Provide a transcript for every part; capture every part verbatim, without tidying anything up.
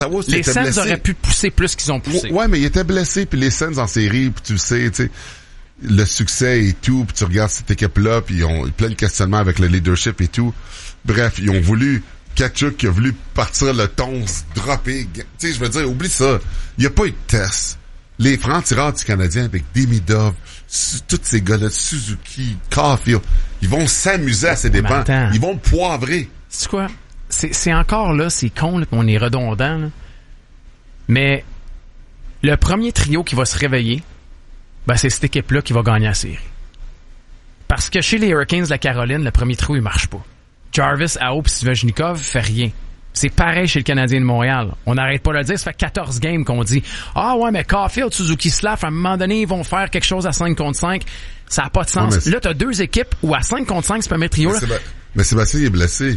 Ottawa, les Sens blessé. auraient pu pousser plus qu'ils ont poussé. Ouais, mais il était blessé, puis les Sens en série, puis tu le sais, tu sais, le succès et tout, puis tu regardes cette équipe-là, puis ils ont plein de questionnements avec le leadership et tout. Bref, ils ont voulu, Tkachuk qui a voulu partir le ton, se dropper. Tu sais, je veux dire, oublie ça. Il n'y a pas eu de test. Les francs-tireurs du Canadien avec Demidov, tous ces gars-là, Suzuki, Caulfield, ils vont s'amuser à ses dépens. Ils vont poivrer. C'est quoi? C'est, c'est encore là, c'est con là, qu'on est redondant. Là. Mais le premier trio qui va se réveiller, ben c'est cette équipe-là qui va gagner la série. Parce que chez les Hurricanes de la Caroline, le premier trio, il marche pas. Jarvis, Aho et Svechnikov fait rien. C'est pareil chez le Canadien de Montréal. On n'arrête pas de le dire. Ça fait quatorze games qu'on dit « Ah ouais, mais Caulfield, Suzuki, Slav, à un moment donné, ils vont faire quelque chose à cinq contre cinq. » Ça n'a pas de sens. Ouais, là, t'as deux équipes où à cinq contre cinq, c'est pas un trio. Mais, Séba... mais Sébastien, il est blessé.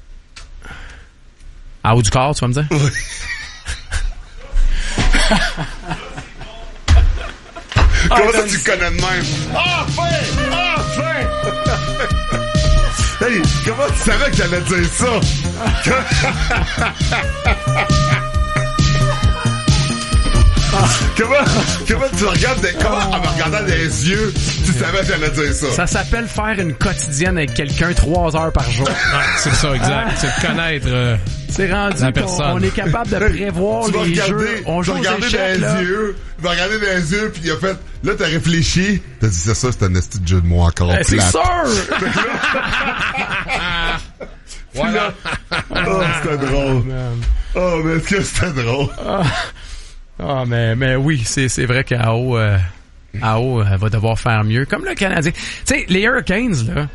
À haut du corps, tu vas me dire? Oui. Comment ça, tu le connais de même? Enfin! Enfin! Hey, comment tu savais que j'allais dire ça? comment, comment tu regardes des, comment en me regardant dans les yeux, tu savais que j'allais dire ça? Ça s'appelle faire une quotidienne avec quelqu'un trois heures par jour. Ouais, c'est ça, exact. C'est de connaître euh, c'est rendu la personne. On, on est capable de prévoir tu vas les regarder, jeux. On joue tu vas regarder dans les là. yeux, tu vas regarder dans les yeux, puis il a fait, là, t'as réfléchi, t'as dit, c'est ça, c'est un esti de jeu de mots encore euh, plate. C'est sûr! Voilà. Oh, c'était drôle. Oh, oh, mais est-ce que c'était drôle? Ah, oh, mais, mais oui, c'est, c'est vrai qu'Aho, euh, Aho euh, va devoir faire mieux. Comme le Canadien. Tu sais, les Hurricanes, là,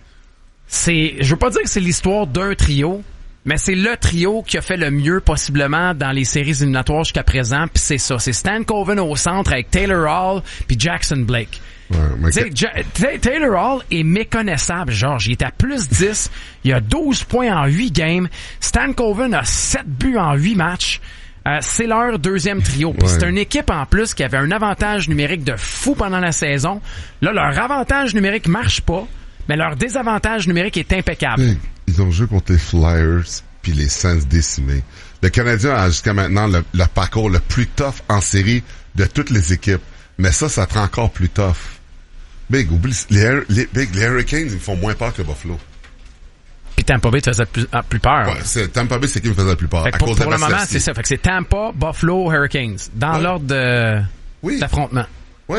c'est, je veux pas dire que c'est l'histoire d'un trio, mais c'est le trio qui a fait le mieux possiblement dans les séries éliminatoires jusqu'à présent, puis c'est ça. C'est Stan Coven au centre avec Taylor Hall puis Jackson Blake. Ouais, mais Ja- T- Taylor Hall est méconnaissable, Georges. Il est à plus dix. Il a douze points en huit games. Stan Coven a sept buts en huit matchs. Euh, c'est leur deuxième trio. Puis ouais. C'est une équipe en plus qui avait un avantage numérique de fou pendant la saison. Là, leur avantage numérique marche pas, mais leur désavantage numérique est impeccable. Hey, ils ont joué contre les Flyers puis les Sens décimés. Le Canadien a jusqu'à maintenant le, le parcours le plus tough en série de toutes les équipes. Mais ça, ça te rend encore plus tough. Big, oublie, les, les, Big, les Hurricanes, ils me font moins peur que Buffalo. Puis Tampa Bay te faisait plus, ah, plus peur. Ouais, c'est, Tampa Bay, c'est qui me faisait le plus peur. Fait que à pour cause pour de le moment, Vasilevski. c'est ça. Fait que c'est Tampa, Buffalo, Hurricanes. Dans ouais. l'ordre de, oui. d'affrontement. Oui.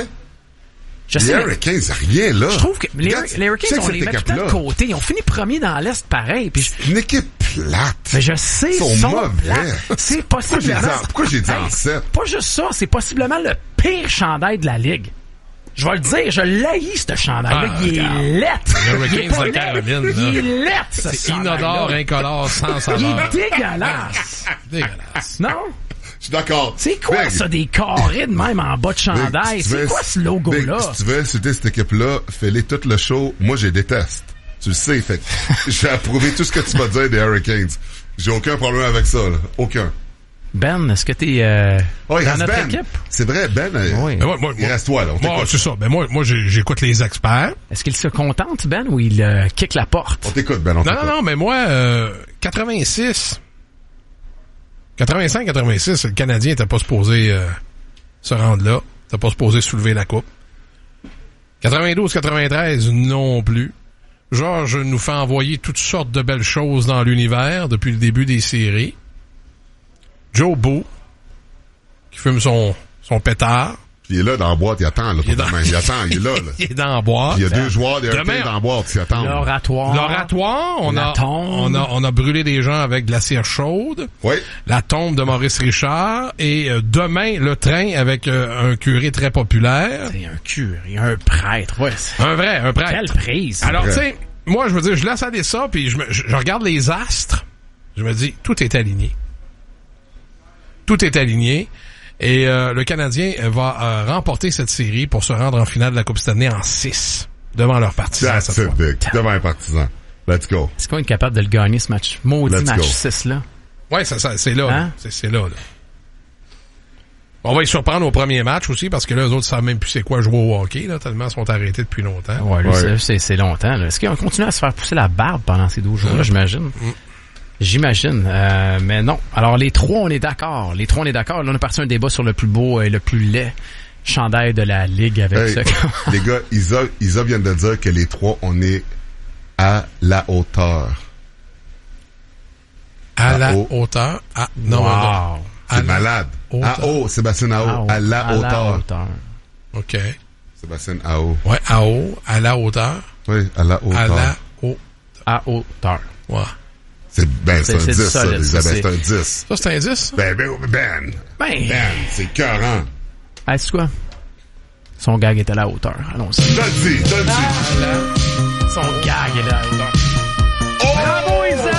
Je les sais, Hurricanes, rien là. Je trouve que les, Regarde, les Hurricanes, on les met tout de côté. Ils ont fini premier dans l'Est pareil. Puis je... Une équipe plate. Mais je sais, ils sont, sont mauvais. plates. C'est possiblement... Pourquoi j'ai dit en sept? Pas juste ça, c'est possiblement le pire chandail de la Ligue. Je vais le dire, je l'haïs, ce chandail-là. Ah, il est lettre. Le Hurricanes de Caroline, il est lettre, ce c'est inodore, incolore, sans saveur. Il est dégueulasse. Dégueulasse. Non? Je suis d'accord. C'est quoi Big. ça, des carrés de même en bas de chandail? Big, si C'est veux, quoi ce logo-là? Big, si tu veux insulter cette équipe-là, fais-les tout le show. Moi, je les déteste. Tu le sais, fait que j'ai approuvé tout ce que tu vas dire des Hurricanes. J'ai aucun problème avec ça, là. Aucun. Ben, est-ce que t'es euh, oh, il dans reste notre Ben. équipe? C'est vrai, Ben. Oui. Mais moi, moi, il reste toi, là. On moi, c'est ça. Ben, moi, moi, j'ai- j'écoute les experts. Est-ce qu'il se contente, Ben, ou il euh, kick la porte? On t'écoute, Ben. On Non, t'écoute. non, non, mais moi, euh, quatre-vingt-six, quatre-vingt-cinq quatre-vingt-six, le Canadien était pas supposé euh, se rendre là. Était pas supposé soulever la coupe. quatre-vingt-douze quatre-vingt-treize, non plus. Georges nous fait envoyer toutes sortes de belles choses dans l'univers depuis le début des séries. Joe Beau, qui fume son, son pétard. Puis il est là dans la boîte, il attend, là. Il est dans- Il attend, il est là, là. Il est dans la boîte. Il y a deux joueurs des Demain, Hurricanes dans la boîte qui attendent. là. L'oratoire. L'oratoire, on La a, tombe. on a, on a brûlé des gens avec de la cire chaude. Oui. La tombe de Maurice Richard. Et euh, demain, le train avec euh, un curé très populaire. C'est un curé, un prêtre. Ouais, c'est... Un vrai, un prêtre. Quelle prise. Alors, tu vrai. sais, moi, je veux dire, je laisse aller ça, puis je, me, je, je regarde les astres. Je me dis, tout est aligné. Tout est aligné. Et euh, le Canadien va euh, remporter cette série pour se rendre en finale de la Coupe Stanley en six devant leurs partisans. That's cette it, fois. Dick. Devant un partisan. Let's go. Est-ce qu'on est capable de le gagner, ce match? Maudit Let's match go. six, là. Ouais, ça, ça, c'est là. là. Hein? C'est, c'est là, là. On va y surprendre au premier match aussi, parce que là, eux autres savent même plus c'est quoi jouer au hockey, là, tellement ils sont arrêtés depuis longtemps. Ouais, lui, Ouais. c'est, c'est, c'est longtemps, là. Est-ce qu'on continue à se faire pousser la barbe pendant ces douze jours-là, j'imagine? J'imagine, euh, mais non. Alors, les trois, on est d'accord. Les trois, on est d'accord. Là, on a parti un débat sur le plus beau et le plus laid chandail de la Ligue avec Hey, ça. les gars, Isa, Isa vient de dire que les trois, on est à la hauteur. À À la haut. hauteur. À, non, Wow. non. À C'est la malade. hauteur. À haut, Sébastien à haut. À la à hauteur. hauteur. OK. Sébastien à haut. Ouais, à haut, à la hauteur. Oui, à la hauteur. À la haut. À hauteur. Ouais. C'est ben, c'est un C'est- c'est dix, ça, solide, Elisabeth, ça, c'est un dix. Ça, c'est un dix, ça? Ben, ben, Ben, Ben, Ben, c'est écœurant. hey, c'est quoi? Son gag est à la hauteur. Allons-y. T'as dit, t'as dit. Son gag est à la hauteur. Oh! Bravo, Isa!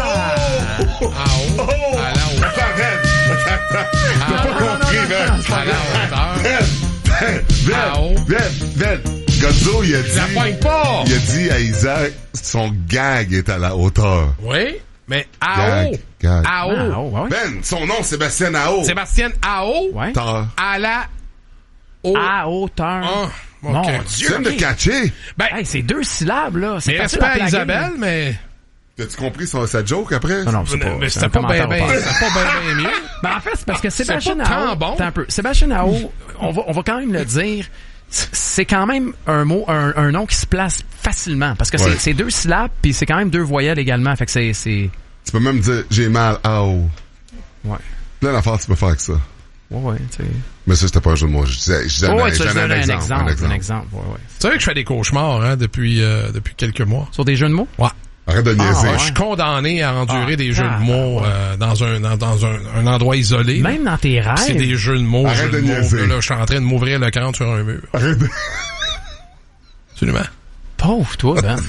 À haut, Oh! à la hauteur. Attends, Ben, attends, t'as pas compris, Ben. À la hauteur. Ben, Ben, À haut. Ben, Ben, Ben. Godzo, il a La dit, poigne pas! il a dit à Isaac, son gag est à la hauteur. Oui, mais à Gag, haut. gag. À Ah, haut. oh, ouais. Ben, son nom, Sébastien Ao. Sébastien, à haut. Ouais. T'as, À la haut. À hauteur. Ah, Mon OK. tu Dieu. viens de ok. catcher. Ben, Hey, c'est deux syllabes, là. C'est mais facile respect à plaguer. Isabelle, mais... T'as-tu compris son, sa joke après? Non, non, c'est pas, mais c'est c'était un pas bien, commentaire au bien, passé. c'était pas bien, bien mieux. Ben, en fait, c'est parce que C'est Sébastien pas tant Ao, bon. attends un peu. Sébastien Ao, on va, on va quand même le dire, c'est quand même un mot, un, un nom qui se place facilement. Parce que Ouais. c'est, c'est deux syllabes, puis c'est quand même deux voyelles également. Fait que c'est, c'est, Tu peux même dire, j'ai mal, Ao. ouais. Plein d'affaires tu peux faire avec ça. Ouais, ouais, tu sais. Mais ça, c'était pas un jeu de mots. Je disais, je disais Ouais, un, ouais, tu j'en ai donnes un un exemple. exemple, Un un exemple. exemple, ouais, ouais. Tu savais que je fais des cauchemars, hein, depuis, euh, depuis quelques mois. Sur des jeux de mots? Ouais. Arrête de niaiser. Ah, ouais. Je suis condamné à endurer Ah, des jeux de ah, mots euh, dans un dans, dans un, un endroit isolé. Même dans tes rêves. C'est des jeux de mots, Arrête jeux de de mots. niaiser. Là, là, je suis en train de m'ouvrir le crâne sur un mur. Arrête de... Absolument. Pauvre toi, Ben.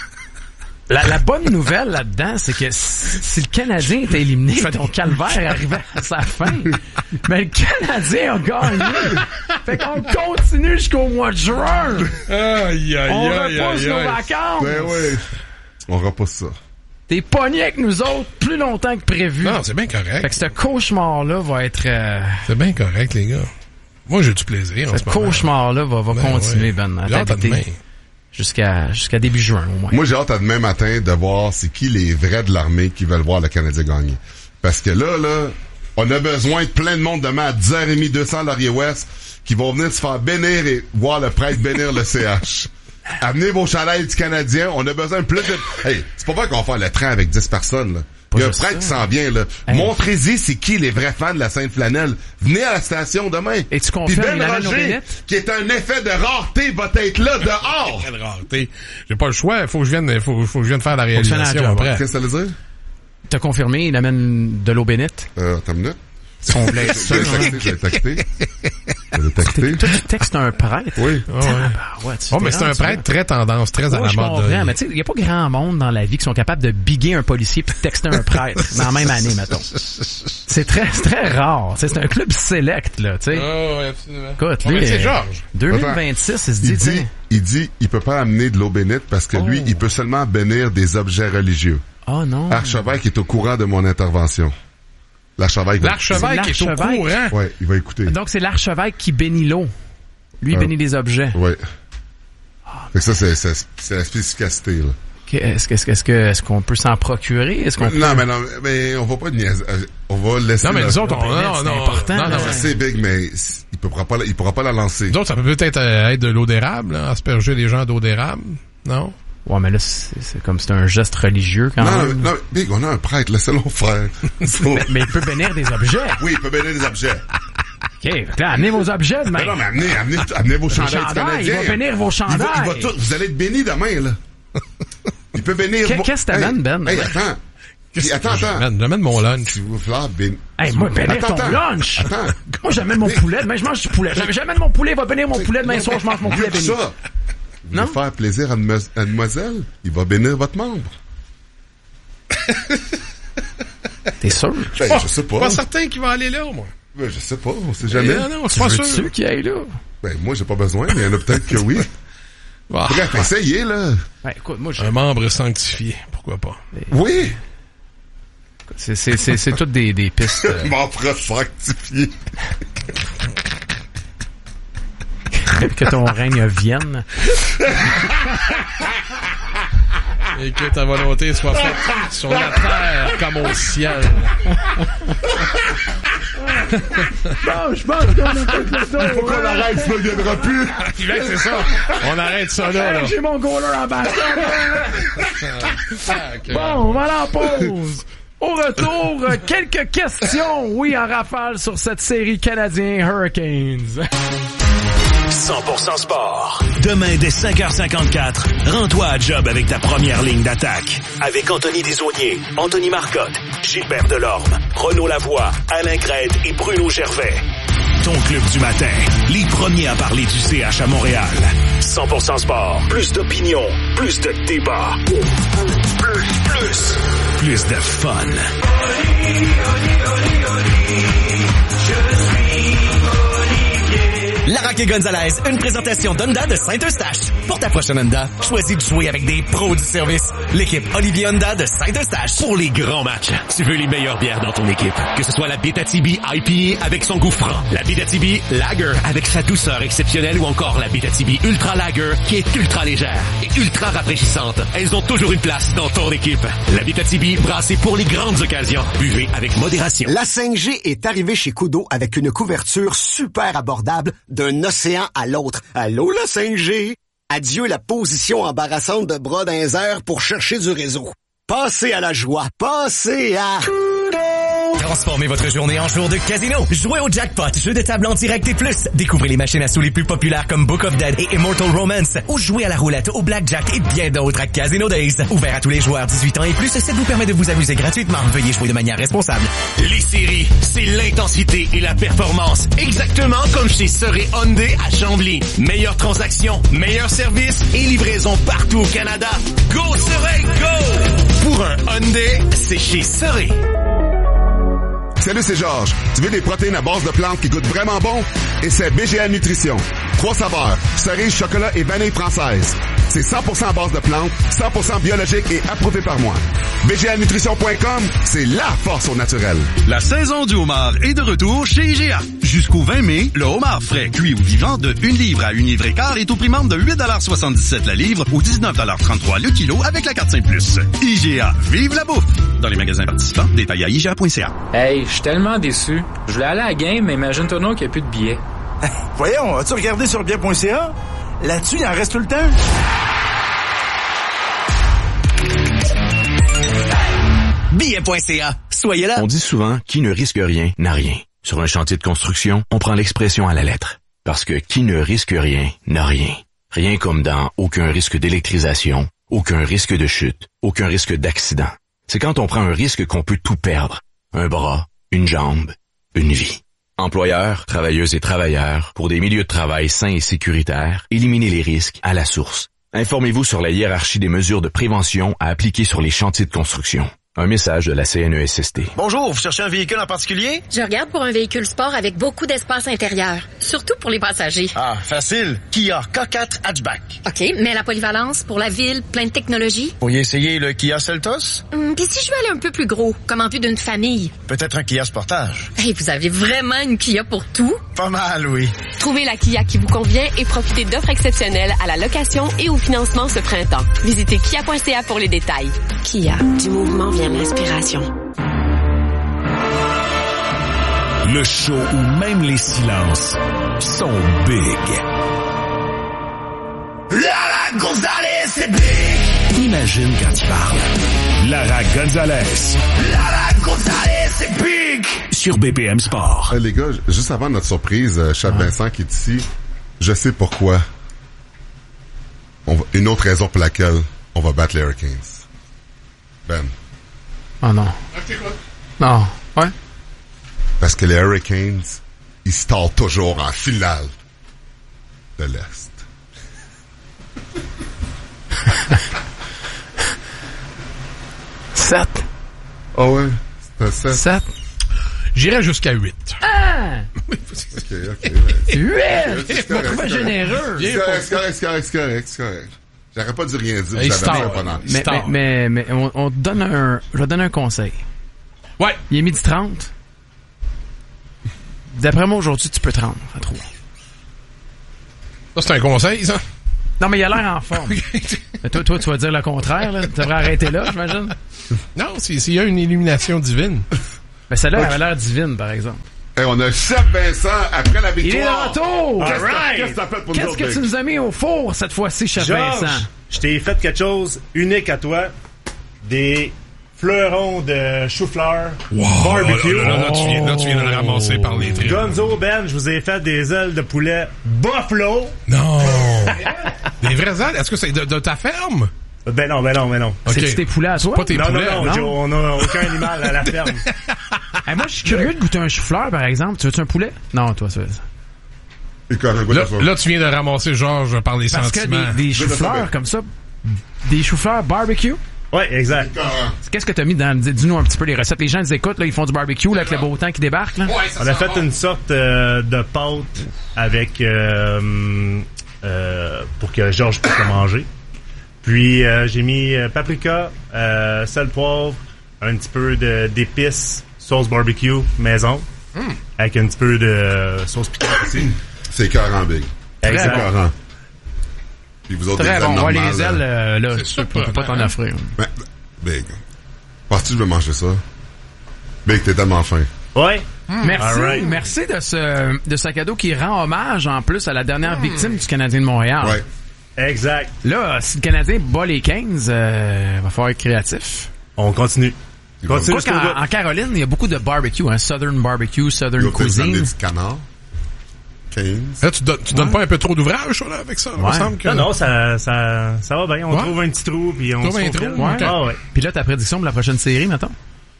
La, la bonne nouvelle là-dedans, c'est que si si le Canadien était éliminé, ton calvaire arrivait à sa fin. Mais le Canadien a gagné. Fait qu'on continue jusqu'au mois de juin. Aïe, aïe, On repousse nos vacances. Ben oui. On repousse ça. T'es pogné avec nous autres plus longtemps que prévu. Non, c'est bien Fait correct. que ce cauchemar-là va être... euh, C'est bien correct, les gars. Moi, j'ai du plaisir en ce ce moment. cauchemar-là va, va Ben continuer, ouais. Ben. à J'ai hâte à t'habiter demain. Jusqu'à, jusqu'à début juin, au moins. Moi, j'ai hâte à demain matin de voir c'est qui les vrais de l'armée qui veulent voir le Canadien gagner. Parce que là, là, on a besoin de plein de monde demain à dix heures trente, deux cents Laurier-Ouest, qui vont venir se faire bénir et voir le prêtre bénir le C H. Amenez vos chandails du Canadien. On a besoin de plus de... Hey, c'est pas vrai qu'on va faire le train avec dix personnes, là. Pas Il y a un juste prêtre ça. qui s'en vient, là. Hey. Montrez-y c'est qui les vrais fans de la Sainte-Flanelle. Venez à la station demain. Et tu Puis confirmes, Ben il amène nos Roger, bénettes? qui est un effet de rareté, va être là, dehors. Quelle rareté. J'ai pas le choix. Il faut que je vienne, faut, faut que je vienne faire la Faut que tu fasses la réalisation job, après. Qu'est-ce que ça veut dire? T'as confirmé, il amène de l'eau bénite. Euh, attends une minute. Son blé. Je vais le texter, je vais le texter. Je vais le texter. Toi, tu textes un prêtre. Oui. Ah ouais. Tabarouette, tu Oh, t'es mais c'est un rendu prêtre là. très tendance, très à Ouais, la je mode. comprends, là. mais tu sais, il n'y a pas grand monde dans la vie qui sont capables de biguer un policier puis de texter un prêtre dans la même année, mettons. C'est très, c'est très rare. Tu sais, c'est un club select, là, tu sais. Ah, ouais, absolument. Écoute, Oh, lui, mais c'est euh, Georges. deux mille vingt-six, il se dit, Il tu dit, sais, il dit, il peut pas amener de l'eau bénite parce que lui, Oh. il peut seulement bénir des objets religieux. oh non. Archevêque est au courant de mon intervention. L'archevêque va L'archevêque est au l'archevêque. courant. écouter. Ouais, il va écouter. Donc, c'est l'archevêque qui bénit l'eau. Lui, il Ah. bénit des objets. Ouais. Fait que ça, c'est, c'est, c'est la spécificacité, là. Ok, Est-ce, que- est-ce, que- est-ce, que, est-ce qu'on peut s'en procurer? Est-ce qu'on peut... Non, mais non, mais on va pas niaiser. On va laisser. Non, mais la- nous autres, on, Ben, non, c'est non, important, non, non, là. Je sais, Big, mais il pourra pas, la- il pourra pas la lancer. Nous autres, ça peut peut-être euh, être de l'eau d'érable, là, asperger les gens d'eau d'érable. Non? Ouais, mais là, c'est, c'est comme c'est un geste religieux quand Non, même. non, non, Big, on a un prêtre, laissez-le faire. So- Mais, mais il peut bénir des objets. oui, il peut bénir des objets. OK, fait, amenez vos objets demain. Mais non, mais amenez, amenez, amenez vos chandails du chandails, Canadien. il va bénir vos Il va, il va chandails. tout, vous allez être bénis demain, là. Il peut bénir... Qu'est- qu'est-ce que t'amènes, Hey, Ben? Hey, attends. Puis, attends, attends. J'amène, j'amène mon lunch. Tu veux faire bénir... Hey, moi, bénir Attends, ton attends. lunch. Attends. Moi, j'amène mon poulet. Demain, je mange du poulet. J'amène- J'amène mon poulet, il va bénir mon poulet. Demain soir, je mange mon poulet Mieux que béni. ça. Vous Non? voulez faire plaisir à demoiselle, à demoiselle, il va bénir votre membre. T'es sûr? Ben, je sais pas. Pas certain qu'il va aller là, moi. Ben, je sais pas, on sait jamais. Eh, non, c'est pas sûr. Veux-tu qu'il aille là? Ben, moi, j'ai pas besoin, mais il y en a peut-être que oui. Ah, Bref, essayez, là. Ben, écoute, moi, je... un membre sanctifié, pourquoi pas. Oui. c'est, c'est, c'est, c'est toutes des, des pistes. euh, Membre sanctifié. que ton règne vienne. Et que ta volonté soit faite sur la terre comme au ciel. Bon, je pense qu'on a fait le tour. Faut qu'on arrête, ça ne viendra plus. Là, c'est ça. On arrête ça là. là. J'ai mon goaler en bas. Bon, on va aller en pause. Au retour, quelques questions, oui, en rafale sur cette série canadien Hurricanes. cent pour cent sport. Demain, dès cinq heures cinquante-quatre, rends-toi à job avec ta première ligne d'attaque. Avec Anthony Desaulniers, Anthony Marcotte, Gilbert Delorme, Renaud Lavoie, Alain Crête et Bruno Gervais. Ton club du matin, les premiers à parler du C H à Montréal. cent pour cent sport, plus d'opinion, plus de débat. Plus, plus, plus de fun. Oli, oli, oli, oli, je suis Larac et Gonzalez, une présentation d'Honda de Saint-Eustache. Pour ta prochaine Honda, choisis de jouer avec des pros du service. L'équipe Olivier Honda de Saint-Eustache. Pour les grands matchs, tu veux les meilleures bières dans ton équipe. Que ce soit la Abitibi I P A avec son goût franc, la Abitibi Lager avec sa douceur exceptionnelle ou encore la Abitibi Ultra Lager qui est ultra légère et ultra rafraîchissante. Elles ont toujours une place dans ton équipe. La Abitibi brassée pour les grandes occasions. Buvez avec modération. La cinq G est arrivée chez Kudo avec une couverture super abordable d'un océan à l'autre. Allô, la cinq G? Adieu la position embarrassante de bras dans les airs pour chercher du réseau. Passez à la joie. Passez à... Transformez votre journée en jour de casino. Jouez au jackpot, jeu de table en direct et plus. Découvrez les machines à sous les plus populaires comme Book of Dead et Immortal Romance. Ou jouez à la roulette, au blackjack et bien d'autres à Casino Days. Ouvert à tous les joueurs dix-huit ans et plus, ça vous permet de vous amuser gratuitement. Veuillez jouer de manière responsable. Les séries, c'est l'intensité et la performance. Exactement comme chez Serré Hyundai à Chambly. Meilleure transaction, meilleur service et livraison partout au Canada. Go Serré, go! Pour un Hyundai, c'est chez Serré. Salut, c'est Georges. Tu veux des protéines à base de plantes qui goûtent vraiment bon? Et c'est B G A Nutrition. Trois saveurs, cerise, chocolat et vanille française. C'est cent pour cent à base de plantes, cent pour cent biologique et approuvé par moi. B G A nutrition point com, c'est la force au naturel. La saison du homard est de retour chez I G A. Jusqu'au vingt mai, le homard frais cuit ou vivant de une livre à une livre et quart est au prix membre de huit soixante-dix-sept la livre ou dix-neuf trente-trois le kilo avec la carte cinq plus. I G A, vive la bouffe! Dans les magasins participants, détails à I G A point C A. Hey, je suis tellement déçu. Je voulais aller à la game, mais imagine-toi non qu'il n'y a plus de billets. Voyons, as-tu regardé sur bien point C A? Là-dessus, il en reste tout le temps. billet point C A. Soyez là. On dit souvent, qui ne risque rien n'a rien. Sur un chantier de construction, on prend l'expression à la lettre. Parce que qui ne risque rien n'a rien. Rien comme dans aucun risque d'électrisation, aucun risque de chute, aucun risque d'accident. C'est quand on prend un risque qu'on peut tout perdre. Un bras, une jambe, une vie. Employeurs, travailleuses et travailleurs, pour des milieux de travail sains et sécuritaires, éliminez les risques à la source. Informez-vous sur la hiérarchie des mesures de prévention à appliquer sur les chantiers de construction. Un message de la C N E S S T. Bonjour, vous cherchez un véhicule en particulier? Je regarde pour un véhicule sport avec beaucoup d'espace intérieur, surtout pour les passagers. Ah, facile. Kia K quatre Hatchback. OK, mais la polyvalence pour la ville, plein de technologie. Pourriez essayer le Kia Seltos? Hum, Puis si je veux aller un peu plus gros, comme en vue d'une famille? Peut-être un Kia Sportage. Hey, vous avez vraiment une Kia pour tout? Pas mal, oui. Trouvez la Kia qui vous convient et profitez d'offres exceptionnelles à la location et au financement ce printemps. Visitez kia point c a pour les détails. Kia, du mouvement vient l'inspiration. Le show où même les silences sont big. Lara Gonzalez, c'est big! Imagine quand il parle. Lara Gonzalez. Lara Gonzalez, c'est big! Sur B P M Sport. Hey, les gars, juste avant notre surprise, Chad ah. Vincent qui est ici, je sais pourquoi. On va, une autre raison pour laquelle on va battre les Hurricanes. Ben. Oh non. Non. Ouais. Parce que les Hurricanes, ils se tordent toujours en finale de l'Est. Sept. Ah oh ouais? C'est un sept. Sept. J'irais jusqu'à huit. Ah! ok, ok. Ouais. Huit! C'est pas généreux. C'est correct, c'est correct, c'est correct, c'est correct, c'est correct. J'aurais pas dû rien dire. Hey, J'avais star, pas dans... mais, mais, mais, mais, on, on te donne un, je vais te donner un conseil. Ouais. Il est midi trente. D'après moi, aujourd'hui, tu peux te rendre à trois. Ça, c'est un conseil, ça? Non, mais il a l'air en forme. toi, toi, tu vas dire le contraire, là. Tu devrais arrêter là, j'imagine. Non, c'est, s'il y a une illumination divine. Mais celle-là, elle avait l'air divine, par exemple. Hey, on a Chef Vincent après la victoire. Il est de retour! Qu'est-ce, right. qu'est-ce que t'as fait pour Qu'est-ce nous que autres, tu Big? nous as mis au four cette fois-ci, Chef Georges, Vincent? je t'ai fait quelque chose unique à toi. Des fleurons de chou-fleur Wow, barbecue. Là, là, là, tu viens, là, tu viens de le ramasser par les tripes. Gonzo, Ben, je vous ai fait des ailes de poulet buffalo. Non! Des vraies ailes? Est-ce que c'est de, de ta ferme? Ben non, ben non, ben non. Okay. C'est-tu tes poulets à toi? Pas tes Non, poulets, non, non, Joe, on n'a aucun animal à la ferme. Hey, moi, je suis curieux de goûter un chou-fleur, par exemple. Tu veux-tu un poulet? Non, toi, ça. Et quand, Là, là, tu viens de ramasser Georges par les Parce que sentiments. des, des chou-fleurs comme ça, des chou-fleurs barbecue. Oui, exact. Qu'est-ce que t'as mis dans... Dis-nous un petit peu les recettes. Les gens les écoutent, là, ils font du barbecue là, avec le beau temps qui débarque. Là. On a fait une sorte euh, de pâte avec... Euh, euh, pour que Georges puisse le manger. Puis euh, j'ai mis euh, paprika, euh, sel, poivre, un petit peu de, d'épices, sauce barbecue maison, mm. avec un petit peu de euh, sauce piquante aussi. C'est écœurant, Big. Exact. C'est écœurant. Puis vous autres, Très des ailes bon. Ouais, normales, les ailes, euh, là, C'est tu peux super, pas t'en hein? offrir. Ben, Big. Penses-tu que je vais manger ça? Big, t'es tellement fin. Ouais. Merci, Alright. merci de ce, de ce cadeau qui rend hommage, en plus, à la dernière victime du Canadien de Montréal. Ouais. Exact. Là, si le Canadien bat les quinze, euh, va falloir être créatif. On continue. Continue Quoi jusqu'au bout. qu'en en Caroline, il y a beaucoup de barbecue, hein. Southern barbecue, Southern Ils ont peut-être amené cuisine. du canard. quinze. Là, tu, don- tu donnes pas un peu trop d'ouvrage, ça, là, avec ça? Il me Ouais. semble que... Non, non, ça, ça, ça va bien. On Ouais. trouve un petit trou, puis on Trouve se un faufile. trou, ok. Ah ouais. Puis là, ta prédiction pour la prochaine série, mettons?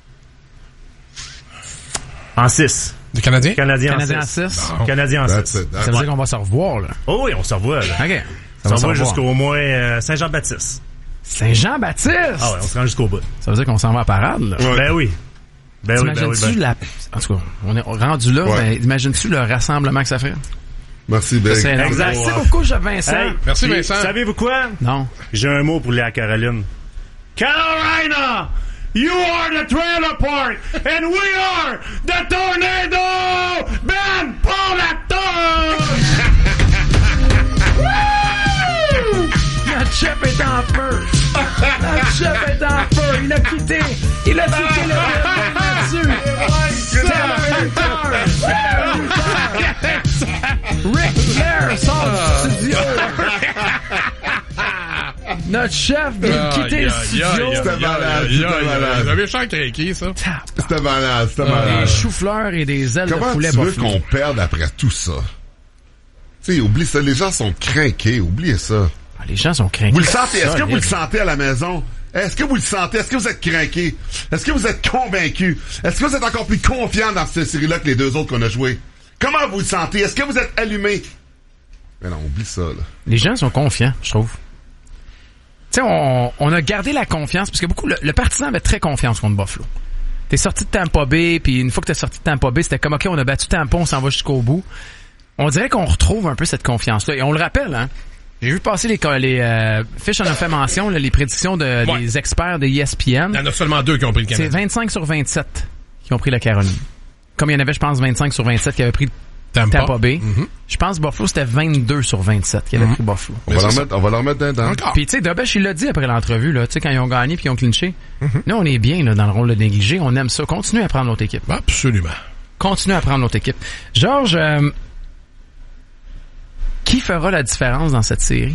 En six. Du Canadien? Canadien, Canadien en en six. six. Bon. Canadien en That's six. it. That's Ça veut it. dire qu'on va se revoir, là. Oh oui, on se revoit, là. OK. On Ça se va se revoit revoir. jusqu'au moins euh, Saint-Jean-Baptiste. Saint-Jean-Baptiste! Ah ouais, on se rend jusqu'au bout. Ça veut dire qu'on s'en va à parade, là. Ouais. Ben oui. Ben oui, ben oui, T'imagines-tu ben. la... En tout cas, on est rendu là, Ouais. mais imagines-tu le rassemblement que ça ferait? Merci, Big. C'est énorme. Exact. Merci beaucoup, Jean Vincent. Hey, Merci, puis, Vincent. Savez-vous quoi? Non. J'ai un mot pour Léa Caroline. Carolina! You are the trailer park, and we are the tornado! Ben, pour la torche! Notre chef est en feu! Notre chef est en feu! Il a quitté! Il a quitté le là-dessus! Ric Flair sort du studio! Notre chef vient de quitter le studio! C'était malade, c'était malade. Un méchant craqué, ça. C'était malade, c'était Des malade. choux-fleurs et des ailes Comment de poulet tu veux buffalo. qu'on perde après tout ça? Tu sais, oublie ça. Les gens sont craqués. Oubliez ça. Ah, les gens sont craqués. Vous le sentez? Est-ce que Solide. vous le sentez à la maison? Est-ce que vous le sentez? Est-ce que vous êtes craqués? Est-ce que vous êtes convaincus? Est-ce que vous êtes encore plus confiants dans cette série-là que les deux autres qu'on a joués? Comment vous le sentez? Est-ce que vous êtes allumés? Mais non, oublie ça, là. Les gens sont confiants, je trouve. Tu sais, on, on a gardé la confiance, parce que beaucoup, le, le partisan avait très confiance contre Buffalo. T'es sorti de Tampa Bay, puis une fois que t'es sorti de Tampa Bay, c'était comme, OK, on a battu Tampa, on s'en va jusqu'au bout. On dirait qu'on retrouve un peu cette confiance-là. Et on le rappelle, hein. J'ai vu passer les, les euh, Fish en a fait mention, là, les prédictions de, Ouais. des experts de E S P N. Il y en a seulement deux qui ont pris le C'est Canadien. vingt-cinq sur vingt-sept qui ont pris la Caroline. Comme il y en avait, je pense, vingt-cinq sur vingt-sept qui avaient pris Tampa. Tampa Bay. Mhm. Je pense Buffalo, c'était vingt-deux sur vingt-sept qui avaient Mhm. pris Buffalo. On va, leur mettre, on va leur mettre dedans. Encore. Puis tu sais, Dobesh, il l'a dit après l'entrevue, là, tu sais, quand ils ont gagné puis ils ont clinché. Mhm. Nous, on est bien là, dans le rôle de négligé. On aime ça. Continuez à prendre notre équipe. Absolument. Continuez à prendre notre équipe. Georges, euh, qui fera la différence dans cette série?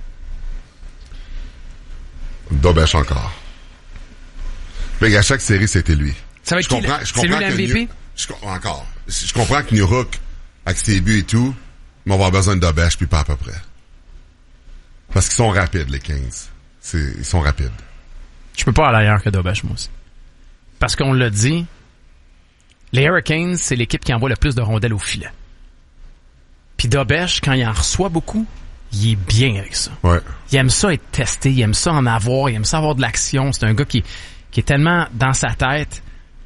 Dobesh encore. Mais à chaque série, c'était lui. Ça va être Je qui, comprends, le- je c'est lui comprends le que M V P? New- je com- encore. Je comprends que New Hook, avec ses buts et tout, mais on va avoir besoin de Dobesh, puis pas à peu près. Parce qu'ils sont rapides, les Kings. C'est, ils sont rapides. Je peux pas aller ailleurs que Dobesh, moi aussi. Parce qu'on l'a dit, les Hurricanes, c'est l'équipe qui envoie le plus de rondelles au filet. Puis Dobesh, quand il en reçoit beaucoup, il est bien avec ça. Ouais. Il aime ça être testé, il aime ça en avoir, il aime ça avoir de l'action. C'est un gars qui, qui est tellement dans sa tête.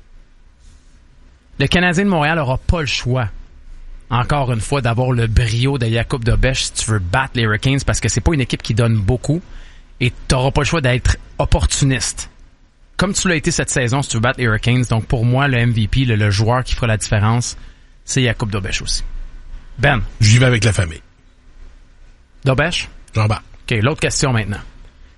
Le Canadien de Montréal aura pas le choix, encore une fois, d'avoir le brio de Jakub Dobesh si tu veux battre les Hurricanes, parce que c'est pas une équipe qui donne beaucoup et t'auras pas le choix d'être opportuniste. Comme tu l'as été cette saison si tu veux battre les Hurricanes. Donc pour moi, le M V P, le, le joueur qui fera la différence, c'est Jakub Dobesh aussi. Ben. J'y vais avec la famille. Dobesh? Jean-Bart. OK, l'autre question maintenant.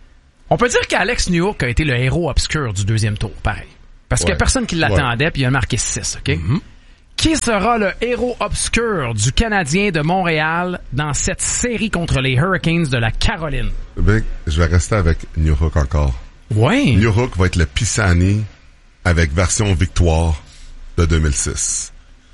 On peut dire qu'Alex Newhook a été le héros obscur du deuxième tour, pareil. Parce qu'il Ouais. n'y a personne qui l'attendait, Ouais. puis il a marqué six, OK? Mm-hmm. Qui sera le héros obscur du Canadien de Montréal dans cette série contre les Hurricanes de la Caroline? Ben, je vais rester avec Newhook encore. Ouais. Newhook va être le Pisani avec version victoire de deux mille six.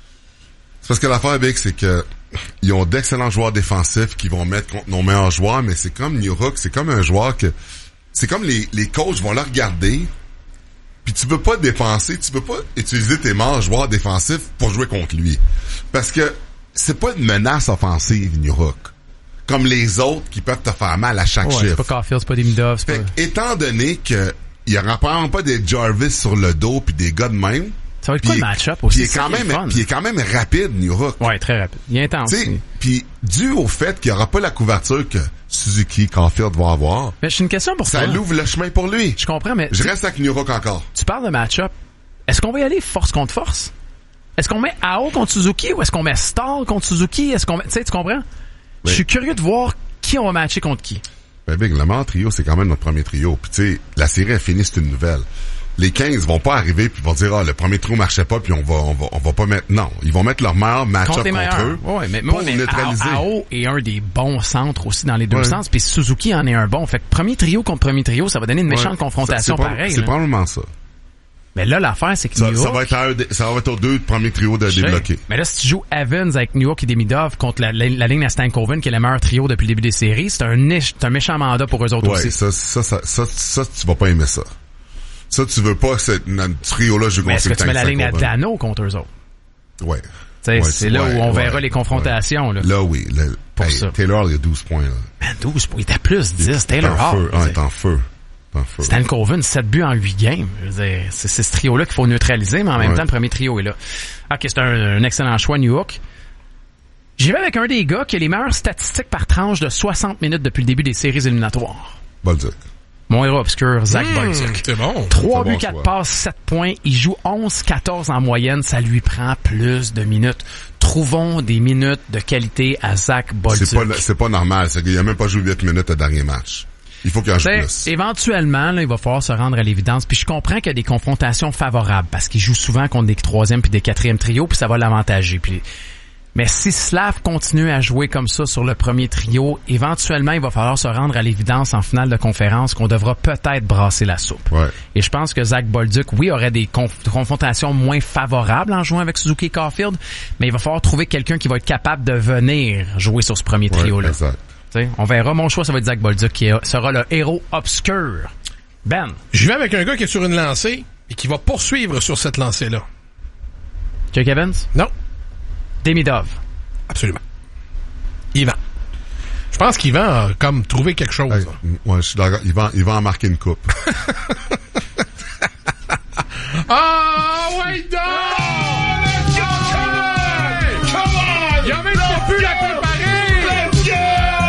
C'est parce que l'affaire, Big, c'est que ils ont d'excellents joueurs défensifs qui vont mettre contre nos meilleurs joueurs, mais c'est comme Newhook, c'est comme un joueur que... C'est comme les, les coachs vont le regarder, puis tu veux pas dépenser, tu veux pas utiliser tes meilleurs joueurs défensifs pour jouer contre lui. Parce que c'est pas une menace offensive, Newhook. Comme les autres qui peuvent te faire mal à chaque Ouais, chiffre. c'est pas Caulfield, c'est pas Demidov, c'est Fait pas... que, étant donné que il y aura probablement pas des Jarvis sur le dos puis des gars de même. Ça va être Puis quoi il- le match-up aussi? Puis il est C'est ça quand qui est même, le fun. puis il est quand même rapide, Newhook. Ouais, très rapide. Il est intense. Tu sais, aussi. puis dû au fait qu'il y aura pas la couverture que Suzuki, Caulfield vont avoir, Mais j'ai une question pour ça toi. l'ouvre le chemin pour lui. Je comprends, mais Je tu- reste avec Newhook encore. tu parles de match-up. Est-ce qu'on va y aller force contre force? Est-ce qu'on met A O contre Suzuki ou est-ce qu'on met Stahl contre Suzuki? Est-ce qu'on met... Tu sais, tu comprends? Je suis curieux de voir qui on va matcher contre qui. Ben Big, le meilleur trio, c'est quand même notre premier trio. Puis tu sais, la série est finie, c'est une nouvelle. Les quinze vont pas arriver puis vont dire ah le premier trio marchait pas puis on va on va on va pas mettre non, ils vont mettre leur meilleur match-up Contre les contre, meilleurs. eux Ouais, mais, pour ouais, mais neutraliser. A O est un des bons centres aussi dans les deux Ouais. sens, puis Suzuki en est un bon. Fait que premier trio contre premier trio, ça va donner une méchante Ouais. confrontation C'est pas- pareille. C'est là. probablement ça. Mais là, l'affaire, c'est que Ça, Newhook... ça va être à eux de- ça va être aux deux premiers trios de Je sais. débloquer. Mais là, si tu joues Evans avec Newhook et Demidov contre la, la, la ligne à Stankoven, qui est le meilleur trio depuis le début des séries, c'est un, niche- c'est un méchant mandat pour eux autres Ouais, aussi. ça, ça, ça, ça, ça, tu vas pas aimer ça. Ça, tu veux pas que ce notre trio-là joue Mais contre est-ce que tu mets la ligne à Stankoven. Dano contre eux autres? Ouais. Tu sais, Ouais, c'est là ouais, où on ouais, verra les confrontations. Là. Là, oui. Le, Pour hey, ça. Taylor, il y a douze points. Là. Man, douze points. Il était plus dix. Il est Taylor en Hall. feu. je Ah, veux il est dire. en feu. Il est en feu. Stankoven, sept buts en huit games. Je veux dire, C'est c'est ce trio-là qu'il faut neutraliser, mais en même Ouais. temps, le premier trio est là. OK, c'est un, un excellent choix, Newhook. J'y vais avec un des gars qui a les meilleures statistiques par tranche de soixante minutes depuis le début des séries éliminatoires. Bolduc. Mon héros obscur, Zach Mmh, Bolduc. c'est bon. trois C'est buts, bon quatre choix. passes, sept points. Il joue onze quatorze en moyenne. Ça lui prend plus de minutes. Trouvons des minutes de qualité à Zach Bolduc. C'est pas, c'est pas normal. C'est qu'il a même pas joué huit minutes au dernier match. Il faut qu'il en joue T'sais, plus. éventuellement, là, il va falloir se rendre à l'évidence. Puis je comprends qu'il y a des confrontations favorables parce qu'il joue souvent contre des troisième puis des quatrième trios, puis ça va l'avantager. Puis mais si Slav continue à jouer comme ça sur le premier trio, éventuellement, il va falloir se rendre à l'évidence en finale de conférence qu'on devra peut-être brasser la soupe. Ouais. Et je pense que Zach Bolduc, oui, aurait des conf- confrontations moins favorables en jouant avec Suzuki et Caulfield, mais il va falloir trouver quelqu'un qui va être capable de venir jouer sur ce premier Ouais, trio-là. exact. T'sais, on verra. Mon choix, ça va être Zach Bolduc qui est- sera le héros obscur. Ben. Je vais avec un gars qui est sur une lancée et qui va poursuivre sur cette lancée-là. Jake Evans? Non. Demidov. Absolument. Yvan. Je pense qu'Yvan a comme trouvé quelque chose. Hey, ouais, je suis d'accord. Il va, il va en marquer une coupe. Ah, ouais, donc! Come on! Il a même pas pu la préparer! Let's go!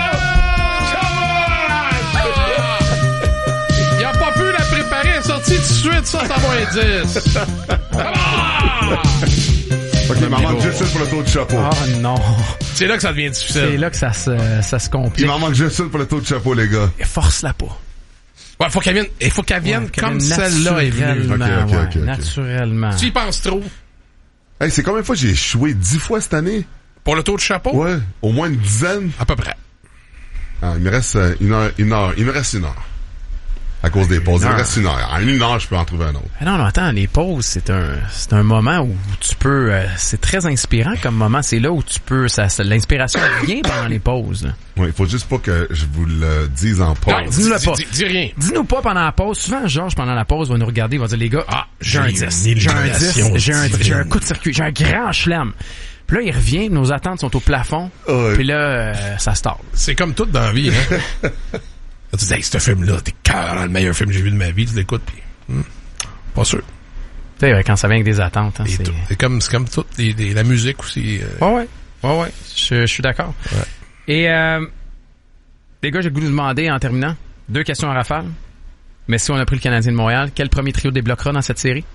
Il a pas pu la préparer, elle est sortie tout de suite, ça, t'en moins dix. Come on! Ok, il m'en manque juste une pour le taux de chapeau. Oh non. C'est là que ça devient difficile. C'est là que ça se, ça se Il complique. m'en manque juste une pour le taux de chapeau, les gars. Force-la pas. Ouais, faut qu'elle vienne, il faut qu'elle vienne Ouais, comme qu'elle vienne celle-là est venue. naturellement, Ok, ok, ouais, ok, ok. naturellement. Tu y penses trop. Hey, c'est combien de fois j'ai échoué? Dix fois cette année? Pour le taux de chapeau? Ouais. Au moins une dizaine? À peu près. Ah, il me reste euh, une heure, une heure. Il me reste une heure. À cause des pauses. Il me heure. reste une heure. En une heure, je peux en trouver un autre. Ah non, non, attends, les pauses, c'est un, c'est un moment où tu peux, euh, c'est très inspirant comme moment. C'est là où tu peux, ça, ça- l'inspiration vient pendant les pauses. là. Ouais, il faut juste pas que je vous le dise en pause. Non, dis-nous-le dis, pas. dis- dis rien. Dis-nous pas pendant la pause. Souvent, Georges, pendant la pause, va nous regarder, il va dire, les gars, ah, j'ai un j'ai dix, une j'ai un dix, illumination j'ai un, divine. j'ai un coup de circuit, j'ai un grand chelem. Puis là, il revient, nos attentes sont au plafond. Ouais. Puis là, euh, ça start. C'est comme tout dans la vie, hein. Quand tu dis, hey, ce film-là, t'es carrément le meilleur film que j'ai vu de ma vie, tu l'écoutes, pis, hmm, pas sûr. Tu sais, quand ça vient avec des attentes, hein, Et c'est... tout. C'est comme, c'est comme tout, les- les- la musique aussi. euh, Ouais, ouais. Ouais, ouais. Je, je suis d'accord. Ouais. Et, euh, les gars, j'ai le goût de vous demander, en terminant, deux questions à rafale. Mais si on a pris le Canadien de Montréal, quel premier trio débloquera dans cette série?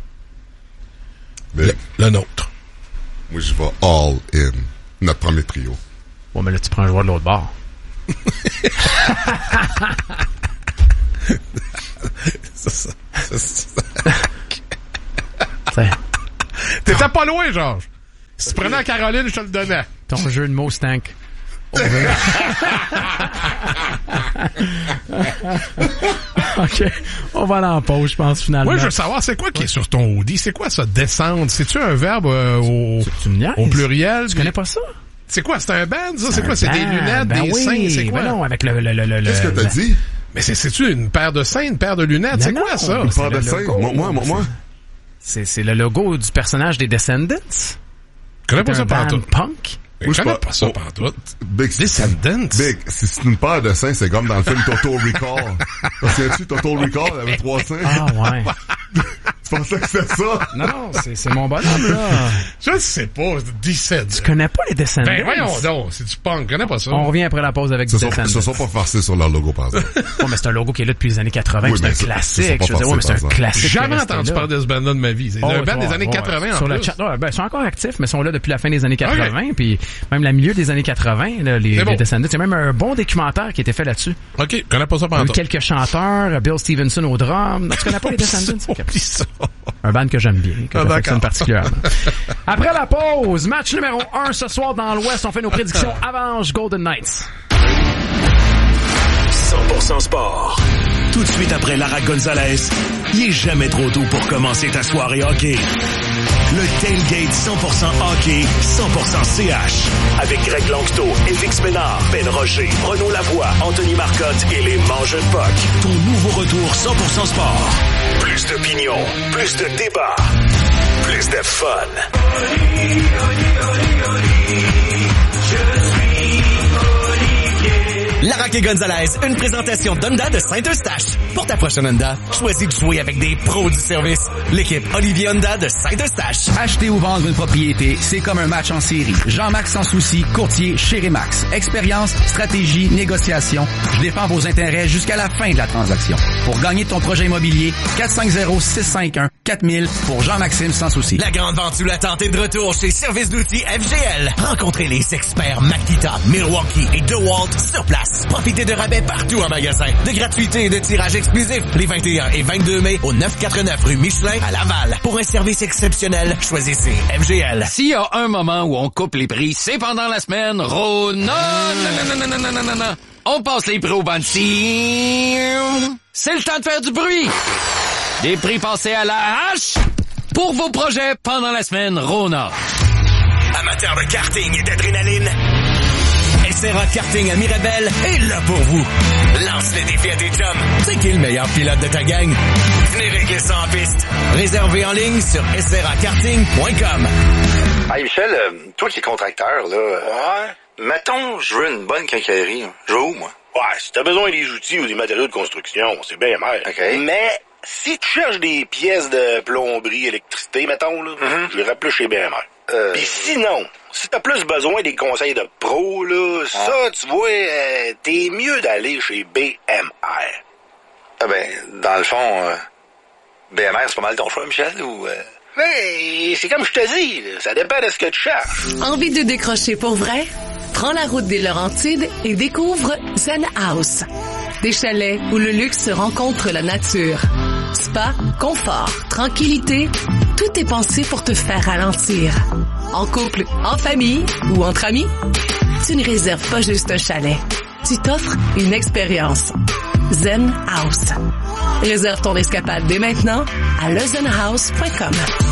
Mais, le, le nôtre. moi, je vais all in. Notre premier trio. Bon, mais là, tu prends un joueur de l'autre bord. ça, ça, ça, ça. T'étais pas loin, Georges. Si tu prenais à Caroline, je te le donnais. Ton jeu de mots stank. OK. On va aller en pause, je pense, finalement. Oui, je veux savoir, c'est quoi qui est sur ton hoodie? C'est quoi ça, descendre? C'est-tu un verbe euh, au, tu me niaises? au pluriel? Tu connais pas ça? C'est quoi? C'est un band, ça? C'est, c'est quoi? C'est band. Des lunettes, ben des oui. seins? C'est quoi? Ben non, avec le... le, le, le Qu'est-ce que t'as le... dit? Mais c'est, c'est-tu une paire de seins, une paire de lunettes? Non, c'est non, quoi ça? Une paire de seins? Moi, moi, moi. C'est, c'est le logo du personnage des Descendants. Je connais pas ça partout. Punk. Je connais pas ça partout. Big Descendants. Big, si c'est une paire de seins, c'est comme dans le film Total Recall. Parce que tu Total Recall, il avait trois seins. Ah ouais. Tu pensais que c'était ça? Non, non, c'est, c'est mon bonhomme, là. Je sais pas. Descendants. Tu connais pas les Descendants? Ben voyons donc, c'est du punk. Je connais pas ça. On revient après la pause avec Ils Descendants. Ils se sont pas farcés sur leur logo, par exemple. Oh, mais c'est un logo qui est là depuis les années quatre-vingts. Oui, c'est un ça, classique. ça, Je veux dire, ouais, mais c'est un classique. J'ai jamais entendu parler de ce band-là de ma vie. C'est oh, un band ouais, des années ouais, quatre-vingts en sur plus. Le chat, ouais, ben, ils sont encore actifs, mais ils sont là depuis la fin des années quatre-vingts. Okay. Puis même la milieu des années quatre-vingts, là, les, bon. les Descendants. Il y a même un bon documentaire qui a été fait là-dessus. OK, je connais pas ça pendant. Il y a eu quelques chanteurs, Bill Stevenson au drum. Non, tu connais pas les Descendants? Ça. Un band que j'aime bien, que ah, j'affectionne particulièrement. Après la pause, match numéro un ce soir dans l'Ouest, on fait nos prédictions Avalanche Golden Knights. cent pour cent sport. Tout de suite après Lara Gonzalez, il est jamais trop tôt pour commencer ta soirée hockey. Le Tailgate cent pour cent hockey, cent pour cent C H. Avec Greg Langto, Félix Ménard, Ben Rocher, Renaud Lavoie, Anthony Marcotte et les Mangeux de Puck. Ton nouveau retour cent pour cent sport. Plus d'opinion, plus de débat, plus de fun. Oli, oli, oli, oli, je suis Larac et Gonzalez, une présentation d'Honda de Saint-Eustache. Pour ta prochaine Honda, choisis de jouer avec des pros du service. L'équipe Olivier Honda de Saint-Eustache. Acheter ou vendre une propriété, c'est comme un match en série. Jean-Max Sans Souci, courtier chez Remax. Expérience, stratégie, négociation. Je défends vos intérêts jusqu'à la fin de la transaction. Pour gagner ton projet immobilier, quatre cinq zéro, six cinq un, quatre mille pour Jean-Maxime Sans Souci. La grande vente sous la tente est de retour chez Service d'outils F G L. Rencontrez les experts Makita, Milwaukee et DeWalt sur place. Profitez de rabais partout en magasin, de gratuité et de tirage exclusif les vingt et un et vingt-deux mai au neuf cent quatre-vingt-neuf rue Michelin à Laval. Pour un service exceptionnel, choisissez F G L. S'il y a un moment où on coupe les prix, c'est pendant la semaine Rona. Non, non, non, non, non, non, non, non. On passe les prix au banti. C'est le temps de faire du bruit. Des prix passés à la hache pour vos projets pendant la semaine Rona. Amateurs de karting et d'adrénaline, S R A Karting à Mirabel est là pour vous. Lance le défi à tes chums. C'est qui le meilleur pilote de ta gang? Venez régler ça en piste. Réservé en ligne sur s r a karting point com. Hey Michel, euh, toi qui es contracteur, là, ouais. Mettons, je veux une bonne quincaillerie. Je veux où, moi? Ouais, si t'as besoin des outils ou des matériaux de construction, c'est bien mer. OK. Mais si tu cherches des pièces de plomberie, électricité, mettons, là, mm-hmm. je irais plus chez B M R. Euh... Puis sinon, si t'as plus besoin des conseils de pro, là, ah. ça, tu vois, euh, t'es mieux d'aller chez B M R. Ah ben, dans le fond, euh, B M R, c'est pas mal ton choix, Michel, ou... Euh... Mais c'est comme je te dis, là, ça dépend de ce que tu cherches. Envie de décrocher pour vrai? Prends la route des Laurentides et découvre Zen House. Des chalets où le luxe se rencontre la nature. Spa, confort, tranquillité, tout est pensé pour te faire ralentir. En couple, en famille ou entre amis, tu ne réserves pas juste un chalet. Tu t'offres une expérience. Zen House. Réserve ton escapade dès maintenant à le zen house point com.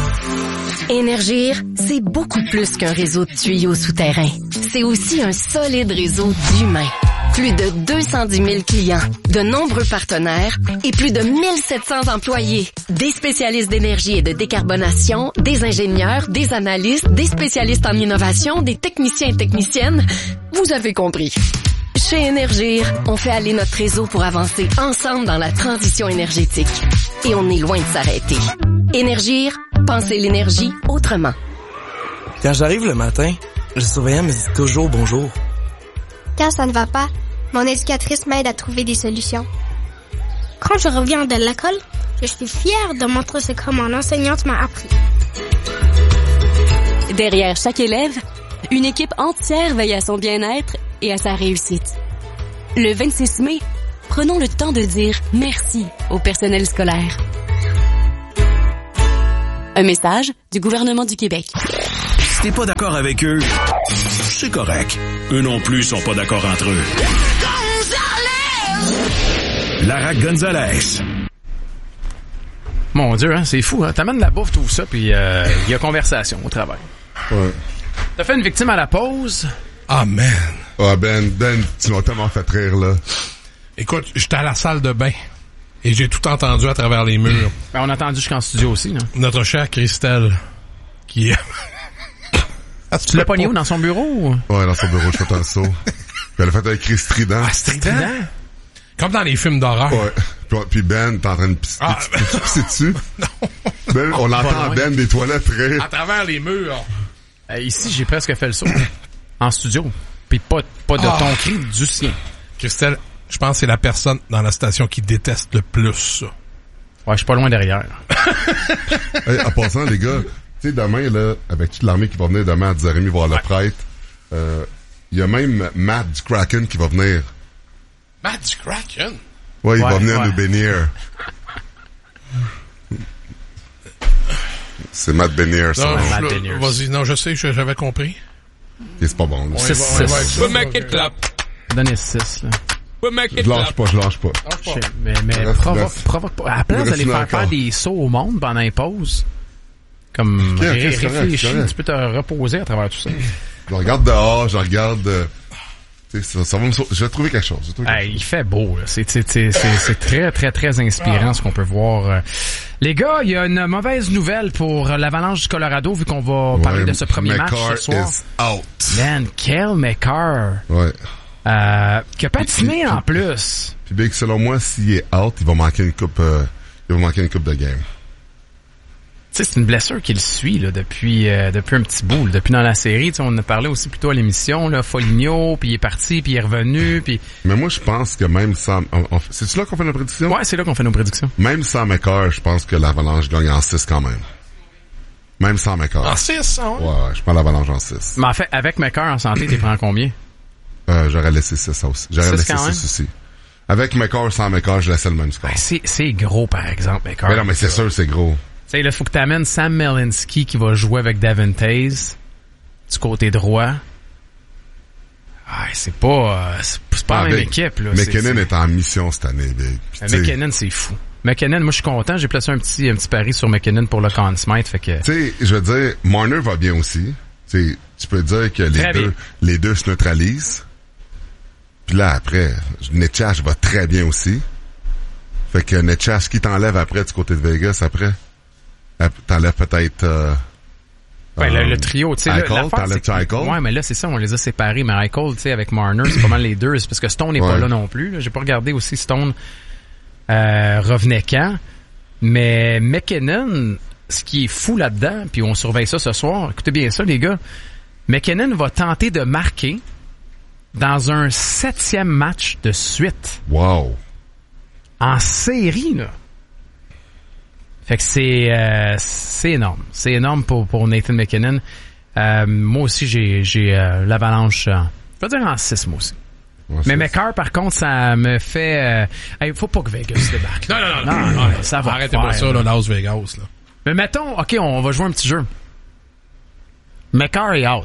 Énergir, c'est beaucoup plus qu'un réseau de tuyaux souterrains. C'est aussi un solide réseau d'humains. Plus de deux cent dix mille clients, de nombreux partenaires et plus de mille sept cents employés. Des spécialistes d'énergie et de décarbonation, des ingénieurs, des analystes, des spécialistes en innovation, des techniciens et techniciennes. Vous avez compris. Chez Énergir, on fait aller notre réseau pour avancer ensemble dans la transition énergétique. Et on est loin de s'arrêter. Énergir, pensez l'énergie autrement. Quand j'arrive le matin, le surveillant me dit toujours bonjour. Quand ça ne va pas, mon éducatrice m'aide à trouver des solutions. Quand je reviens de l'école, je suis fière de montrer ce que mon enseignante m'a appris. Derrière chaque élève, une équipe entière veille à son bien-être et à sa réussite. Le vingt-six mai, prenons le temps de dire merci au personnel scolaire. Un message du gouvernement du Québec. Si t'es pas d'accord avec eux, c'est correct. Eux non plus sont pas d'accord entre eux. Lara Gonzalez. Mon Dieu, hein, c'est fou. Hein? T'amènes de la bouffe, tout ça, puis il euh, y a conversation au travail. Ouais. T'as fait une victime à la pause. Ah, man. Ah, Ben, Ben, tu m'as tellement fait rire, là. Écoute, j'étais à la salle de bain et j'ai tout entendu à travers les murs. Ben, on a entendu jusqu'en studio aussi, là. Notre chère Christelle, qui... Tu l'as pogné où, dans son bureau? Ouais, dans son bureau, je fais un saut. Puis elle a fait un cri strident. Ah, strident? Comme dans les films d'horreur. Ouais. Puis Ben, t'es en train de pisser. Ah, tu pisser dessus? Non. Ben, on l'entend Ben des toilettes rire. À travers les murs. Euh, ici, j'ai presque fait le saut. En studio. Puis pas, pas de Ah. ton cri, du sien. Christelle, je pense que c'est la personne dans la station qui déteste le plus ça. Ouais, je suis pas loin derrière. Hey, en passant, les gars, tu sais, demain, là, avec toute l'armée qui va venir demain à dix heures trente voir le prêtre, euh, il y a même Matt du Kraken qui va venir. Matt du Kraken? Ouais, il Ouais, va venir ouais. nous bénir. C'est Matt Bénir, ça. Non, Matt je- Beniers. Vas-y, non, je sais, je- j'avais compris. Et c'est pas bon, là. On y Six, va- on y va six. avec ça. We make it clap. Donnez six, là. We make Je it lâche clap. pas, je lâche pas. Je sais, Mais, mais Reste- provoque, reste- provoque pas. À la place reste d'aller là faire encore. faire des sauts au monde pendant les pauses, comme Ok, ok, ré- c'est correct, réfléchis, c'est correct. tu peux te reposer à travers tout ça. Je regarde dehors, je regarde... euh, tu sais, ça, ça va me... sau- Je vais trouver quelque chose. Je vais trouver quelque Hey, il fait beau, là. C'est, c'est, c'est, c'est, c'est très, très, très inspirant ce qu'on peut voir. euh. Les gars, il y a une mauvaise nouvelle pour l'Avalanche du Colorado, vu qu'on va chose. parler Ouais, de ce premier match McCarr ce soir. is out. Man, quel McCarr! Ouais. Euh, qui a patiné Puis- en plus. Puis Big, selon moi, s'il est out, il va manquer une coupe... euh, il va manquer une coupe de game. Tu sais, c'est une blessure qui le suit là, depuis euh, depuis un petit bout. Là. Depuis dans la série, tu sais, on en a parlé aussi plutôt à l'émission, là, Foligno, puis il est parti, puis il est revenu, puis... Mais moi, je pense que même sans... on- on- C'est-tu là qu'on fait nos prédictions? Ouais, c'est là qu'on fait nos prédictions. Même sans McCarr, je pense que l'Avalanche gagne en six quand même. Même sans McCarr. En six, hein? Ouais, ouais, je prends l'Avalanche en six. Mais en fait, avec McCarr en santé, t'es prends combien? Euh, j'aurais laissé six, ça aussi. J'aurais Six laissé quand même? six aussi. Avec McCarr, sans McCarr, je laissais le même score. Ben, c'est, c'est gros, par exemple, McCarr. Mais non, mais c'est sûr, c'est gros. Tu sais, là, faut que t'amènes Sam Melinsky qui va jouer avec Devin Taze du côté droit. Ah, c'est pas, euh, c'est, c'est pas Ah, la même Big. équipe, là. McKinnon c'est, est en mission cette année, Big. Puis, c'est... tu sais, McKinnon, c'est fou. McKinnon, moi, je suis content. J'ai placé un petit, un petit pari sur McKinnon pour le Conn Smythe, fait que... Tu sais, je veux dire, Marner va bien aussi. Tu sais, tu peux dire que les Très deux, bien. les deux se neutralisent. Puis là, après, Netchas va très bien aussi. Fait que Netchas, qui t'enlève après du côté de Vegas, après? Ap- T'enlèves peut-être... Euh, Ben, le, euh, le trio, tu sais, là, Eichel, l'affaire, t'enlèves c'est que- Eichel? ouais, mais là, c'est ça, on les a séparés. Mais Eichel, tu sais, avec Marner, c'est pas mal les deux. C'est parce que Stone n'est pas Ouais. là non plus. là. J'ai pas regardé aussi Stone euh, revenait quand. Mais McKinnon, ce qui est fou là-dedans, puis on surveille ça ce soir, écoutez bien ça, les gars. McKinnon va tenter de marquer dans un septième match de suite. Wow! En série, là. Fait que c'est euh, c'est énorme. C'est énorme pour, pour Nathan McKinnon. Euh, moi aussi, j'ai j'ai euh, l'Avalanche, en- je vais dire en six, moi aussi. Ouais, Mais c'est- McCarr, par contre, ça me fait... Euh, hey, faut pas que Vegas débarque. Non, non, non, non, non, non, ça va arrêtez pas faire, ça, là, Las Vegas, là. Mais mettons, OK, on va jouer un petit jeu. McCarr est out.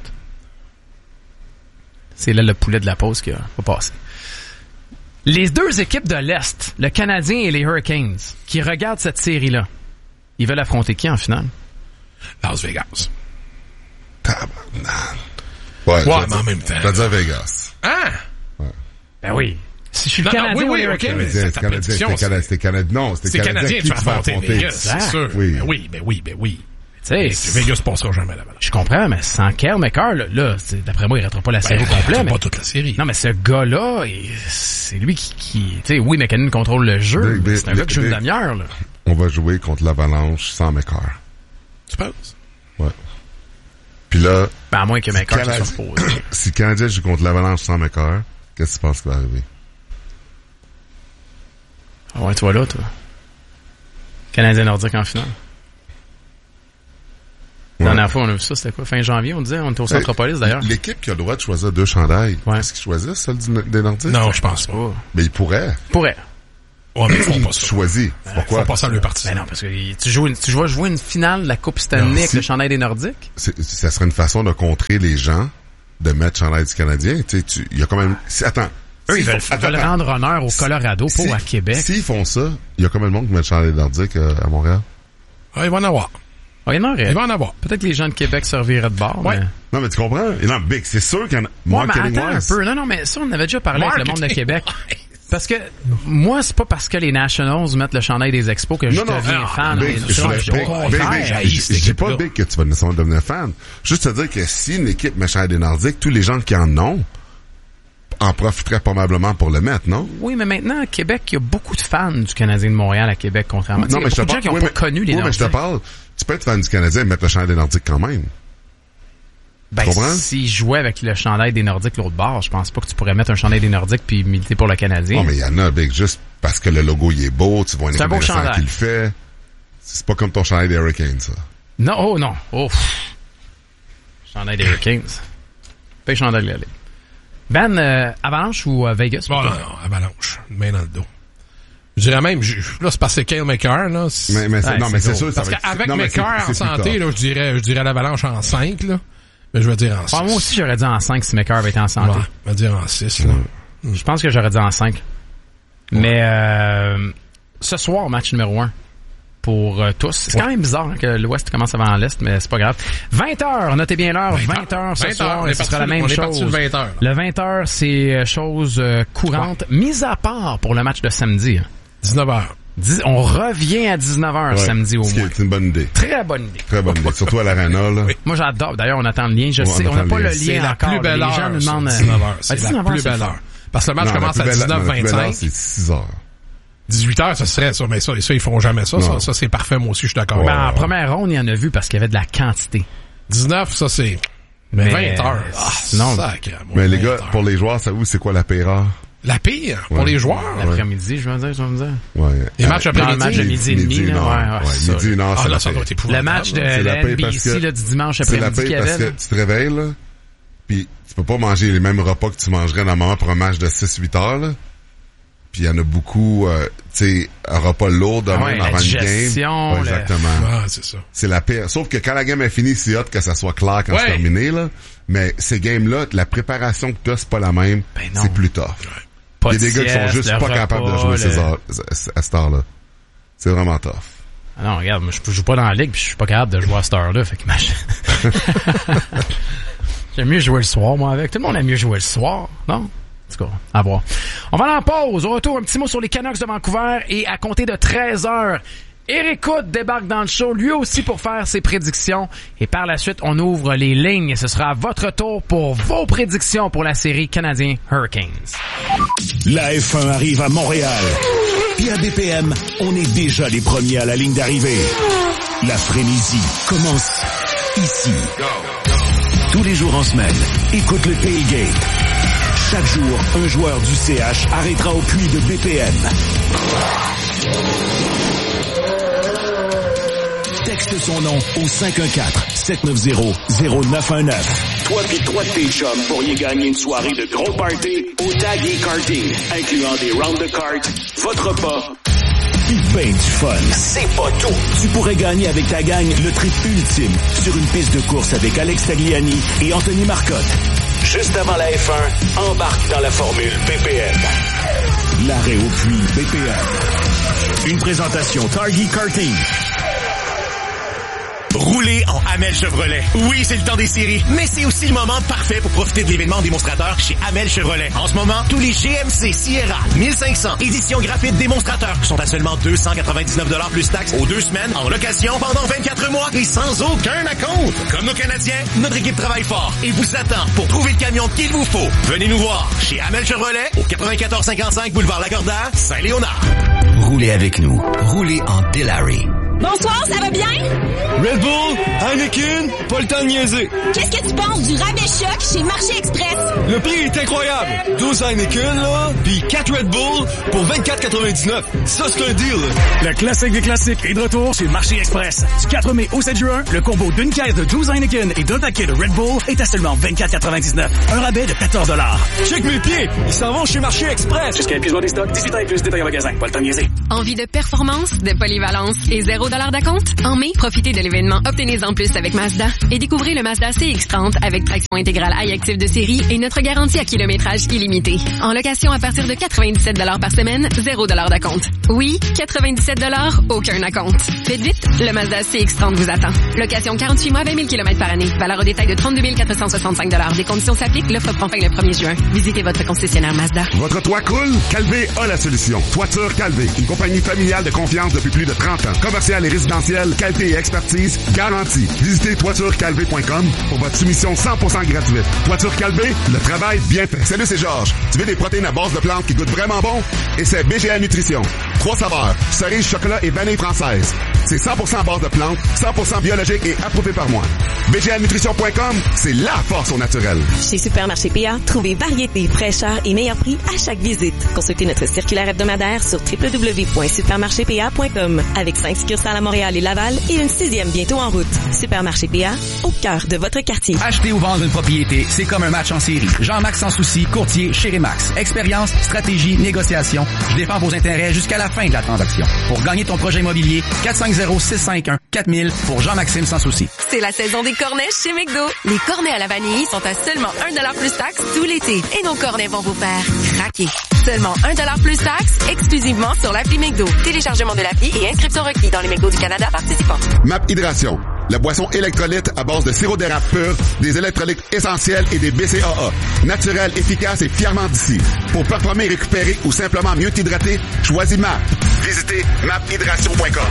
C'est là le poulet de la pause qui a pas passé. Les deux équipes de l'Est, le Canadien et les Hurricanes, qui regardent cette série-là, ils veulent affronter qui en finale? Las Vegas. Tabarnak. Ouais, je Ouais, vais mais dire- en même temps. Je vais dire Vegas. Ah! Ben oui. Si je suis le Non, non, Canadien oui, ou oui, les ok, Hurricanes? mais Canadien, c'est c'est ta Canadien, prédiction, c'était Canadien, c'était Canadien. Non, c'était C'est Canadien Canadien qui qui tu va vas affronter affronter. Vegas, c'est Exact. sûr. Oui. Ben oui, ben oui, ben oui. Tu sais, Et c'est- Vegas passera jamais là-bas. je comprends, mais sans Kyle McCarr, là, là, c'est- d'après moi, il ratera pas la série Ben, au complet. pas Mais... toute la série. Non, mais ce gars-là, il- c'est lui qui... qui tu sais, oui, McKinnon contrôle le jeu, Big, mais big, c'est un gars qui joue une big. demi-heure, là. On va jouer contre l'Avalanche sans McCarr. Tu penses? Ouais. Puis là... Ben, à moins que McCarr se Canadien- soit reposé. Si le Canadien joue contre l'Avalanche sans McCarr, qu'est-ce que tu penses qui va arriver? Ah ouais, toi là, toi. Canadien nordique en finale. La dernière fois, on a vu ça, c'était quoi? Fin janvier, on disait, on était au Centropolis, d'ailleurs. L'équipe qui a le droit de choisir deux chandails, ouais. est-ce qu'ils choisissent celle du, des Nordiques? Non, je pense pas. Mais ils pourraient. Ils pourraient. Ouais, mais ils font pas ça. Choisi. Pourquoi? Ils font pas ça à leur parti. Ben non, parce que tu joues, tu joues jouer une finale de la Coupe Stanley non, avec si, le chandail des Nordiques. C'est, ça serait une façon de contrer les gens de mettre le chandail du Canadien. Tu sais, tu, il y a quand même, si, attends. Eux, ils veulent, font, attends, veulent rendre honneur au Colorado, si, pas à Québec. S'ils font ça, il y a combien de monde qui met le chandail des Nordiques euh, à Montréal? Ah, il va en avoir. Ah, il y en aurait. Il va en avoir. Peut-être que les gens de Québec serviraient de bord. Ouais. Mais... Non, mais tu comprends? Non, Big, c'est sûr qu'il y en a. Moi, mais attends un peu. Non, non, mais ça, on avait déjà parlé avec le monde de Québec. Parce que, moi, c'est pas parce que les Nationals mettent le chandail des Expos que je non, deviens non, fan. Big, je je dis pas, Big, que tu vas nécessairement devenir fan. Juste te dire que si une équipe met le chandail des Nordiques, tous les gens qui en ont en profiteraient probablement pour le mettre, non? Oui, mais maintenant, à Québec, il y a beaucoup de fans du Canadien de Montréal à Québec, contrairement à... Non, mais je te parle... Il y a beaucoup de gens qui n'ont oui, pas mais, connu les oui, Nordiques. mais je te parle, tu peux être fan du Canadien et mettre le chandail des Nordiques quand même. Ben, s'ils jouaient avec le chandail des Nordiques l'autre bord, je pense pas que tu pourrais mettre un chandail des Nordiques puis militer pour le Canadien. Non, mais il y en a, Big, juste parce que le logo, il est beau, tu vois une équipe qui le fait. C'est pas comme ton chandail des Hurricanes, ça. Non, oh non. Oh. Chandail des Hurricanes. Pas le chandail de la Ligue. Ben, euh, Avalanche ou euh, Vegas? Bon, non, non, Avalanche. Main dans le dos. Je dirais même, je, là, c'est parce que Kyle McCarr, là. Mais, mais c'est, ouais, non, mais c'est sûr, parce ça qu'avec McCarr en santé, là, je dirais, je dirais l'Avalanche en cinq, là. Mais je vais dire en six. Ah, moi aussi, j'aurais dit en cinq si McCarr avait été en santé. Ouais, je vais dire en six, là. Mm. Je pense que j'aurais dit en cinq. Ouais. Mais, euh, ce soir, match numéro un. Pour euh, tous. C'est ouais. quand même bizarre hein, que l'Ouest commence avant l'Est, mais c'est pas grave. vingt heures, notez bien l'heure, vingt heures ce soir, et ce sera la même chose. Le vingt heures. Le vingt heures, c'est chose euh, courante, ouais. Mise à part pour le match de samedi. dix-neuf heures. Dix, on revient à dix-neuf heures ouais, samedi au moins. C'est une bonne idée. Très bonne idée. Très bonne idée, surtout à l'Arena, là. Oui. Moi, j'adore. D'ailleurs, on attend le lien. Je ouais, sais, on n'a pas le lien c'est encore. La plus belle les gens heure, nous demandent... dix-neuf heures. C'est à la plus belle heure. Parce que le match non, commence à dix-neuf vingt-cinq. C'est six heures. dix-huit heures, ça serait ça, mais ça, ça ils feront jamais ça. Ça, ça, c'est parfait, moi aussi, je suis d'accord. Ben, en première ronde, il y en a vu parce qu'il y avait de la quantité. dix-neuf, ça, c'est... Mais, mais vingt heures. Ah, non. Sacré, mais les gars, heures. Pour les joueurs, ça vous, c'est quoi la pire heure? La pire? Pour ouais. les joueurs? L'après-midi, je veux dire, je veux dire. Ouais. Les matchs après-midi? Le match de midi et demi, là. Ouais, ouais. Midi, une heure, ah, là, ça doit être épouvantable. Le match de la N B C, là, du dimanche après-midi qu'il y avait. C'est la pire parce que tu te réveilles, là, pis tu peux pas manger les mêmes repas que tu mangerais normalement pour un match de six huit heures, là. Puis il y en a beaucoup, euh, tu sais, un repas lourd de ah même ouais, avant une game. Ouais, exactement. Ah, c'est ça. C'est la pire. Sauf que quand la game est finie, c'est hot que ça soit clair quand ouais. c'est terminé, là. Mais ces games-là, la préparation que tu as, c'est pas la même. Ben c'est plus tough. Il y a des gars qui sont juste pas repas, capables de jouer le... ces heures, à cette heure-là. C'est vraiment tough. Ah non, regarde, moi, je joue pas dans la ligue puis je suis pas capable de jouer à cette heure-là, fait qu'imagine. J'aime mieux jouer le soir, moi, avec. Tout le monde aime mieux jouer le soir, non? En tout cas, à voir. On va en pause. Au retour, un petit mot sur les Canucks de Vancouver et à compter de treize heures, Éric Hood débarque dans le show, lui aussi pour faire ses prédictions. Et par la suite, on ouvre les lignes et ce sera à votre tour pour vos prédictions pour la série Canadien Hurricanes. La F un arrive à Montréal. Puis à B P M, on est déjà les premiers à la ligne d'arrivée. La frénésie commence ici. Tous les jours en semaine, écoute le Tailgate. Chaque jour, un joueur du C H arrêtera au puits de B P M. Texte son nom au cinq un quatre, sept neuf zéro, zéro neuf un neuf. Toi pis trois de tes chums pourriez gagner une soirée de gros party au Tag et Karting, incluant des rounds de cartes, votre repas, pis ben du fun. C'est pas tout. Tu pourrais gagner avec ta gang le trip ultime sur une piste de course avec Alex Tagliani et Anthony Marcotte. Juste avant la F un, embarque dans la formule B P M. L'arrêt au puits B P M. Une présentation Target Karting. Roulez en Hamel Chevrolet. Oui, c'est le temps des séries, mais c'est aussi le moment parfait pour profiter de l'événement démonstrateur chez Hamel Chevrolet. En ce moment, tous les G M C Sierra mille cinq cents édition graphique démonstrateur sont à seulement deux cent quatre-vingt-dix-neuf dollars plus taxes aux deux semaines en location pendant vingt-quatre mois et sans aucun acompte. Comme nos Canadiens, notre équipe travaille fort et vous attend pour trouver le camion qu'il vous faut. Venez nous voir chez Hamel Chevrolet au quatre-vingt-quatorze cinquante-cinq boulevard Lacordaire, Saint-Léonard. Roulez avec nous. Roulez en Delary. Bonsoir, ça va bien? Red Bull, Heineken, pas le temps de niaiser. Qu'est-ce que tu penses du rabais choc chez Marché Express? Le prix est incroyable. douze Heineken, là, puis quatre Red Bull pour vingt-quatre quatre-vingt-dix-neuf. Ça, c'est un deal. Le classique des classiques est de retour chez Marché Express. Du quatre mai au sept juin, le combo d'une caisse de douze Heineken et d'un paquet de Red Bull est à seulement vingt-quatre quatre-vingt-dix-neuf. Un rabais de quatorze dollars. Check mes pieds, ils s'en vont chez Marché Express. Jusqu'à épuisement des stocks, dix-huit ans et plus, détail en magasin. Pas le temps de niaiser. Envie de performance, de polyvalence et zéro dollar d'acompte? En mai, profitez de l'événement Obtenez-en plus avec Mazda et découvrez le Mazda C X trente avec traction intégrale iActive de série et notre garantie à kilométrage illimité. En location à partir de quatre-vingt-dix-sept dollars par semaine, zéro dollar d'acompte. Oui, quatre-vingt-dix-sept dollars, aucun acompte. Faites vite, le Mazda C X trente vous attend. Location quarante-huit mois, vingt mille kilomètres par année. Valeur au détail de trente-deux mille quatre cent soixante-cinq dollars. Des conditions s'appliquent, l'offre prend fin le premier juin. Visitez votre concessionnaire Mazda. Votre toit coule? Calvé a la solution. Toiture Calvé, une compagnie familiale de confiance depuis plus de trente ans. Commercial et résidentiel, qualité et expertise garantie. Visitez toiture calvé point com pour votre soumission cent pour cent gratuite. Toiture Calvé, le travail bien fait. Salut, c'est Georges. Tu veux des protéines à base de plantes qui goûtent vraiment bon? Et c'est B G A Nutrition. Trois saveurs, cerise, chocolat et vanille française. C'est cent pour cent à base de plantes, cent pour cent biologique et approuvé par moi. B G A nutrition point com, c'est la force au naturel. Chez Supermarché P A, trouvez variété, fraîcheur et meilleur prix à chaque visite. Consultez notre circulaire hebdomadaire sur w w w point supermarché p a point com. Avec cinq succursales à Montréal et Laval et une sixième bientôt en route. Supermarché P A, au cœur de votre quartier. Acheter ou vendre une propriété, c'est comme un match en série. Jean-Max Sans Souci, courtier chez Remax. Expérience, stratégie, négociation. Je défends vos intérêts jusqu'à la fin de la transaction. Pour gagner ton projet immobilier, quatre cinq zéro, six cinq un, quatre mille pour Jean-Maxime Sans Souci. C'est la saison des cornets chez McDo. Les cornets à la vanille sont à seulement un dollar plus taxe tout l'été. Et nos cornets vont vous faire craquer. Seulement un dollar plus taxe, exclusivement sur l'appli McDo. Téléchargement de l'appli et inscription requis dans les McDo du Canada participants. Map Hydration, la boisson électrolyte à base de sirop d'érable pur, des électrolytes essentiels et des B C A A. Naturel, efficace et fièrement d'ici. Pour performer, récupérer ou simplement mieux t'hydrater, choisis Map. Visitez map hydration point com.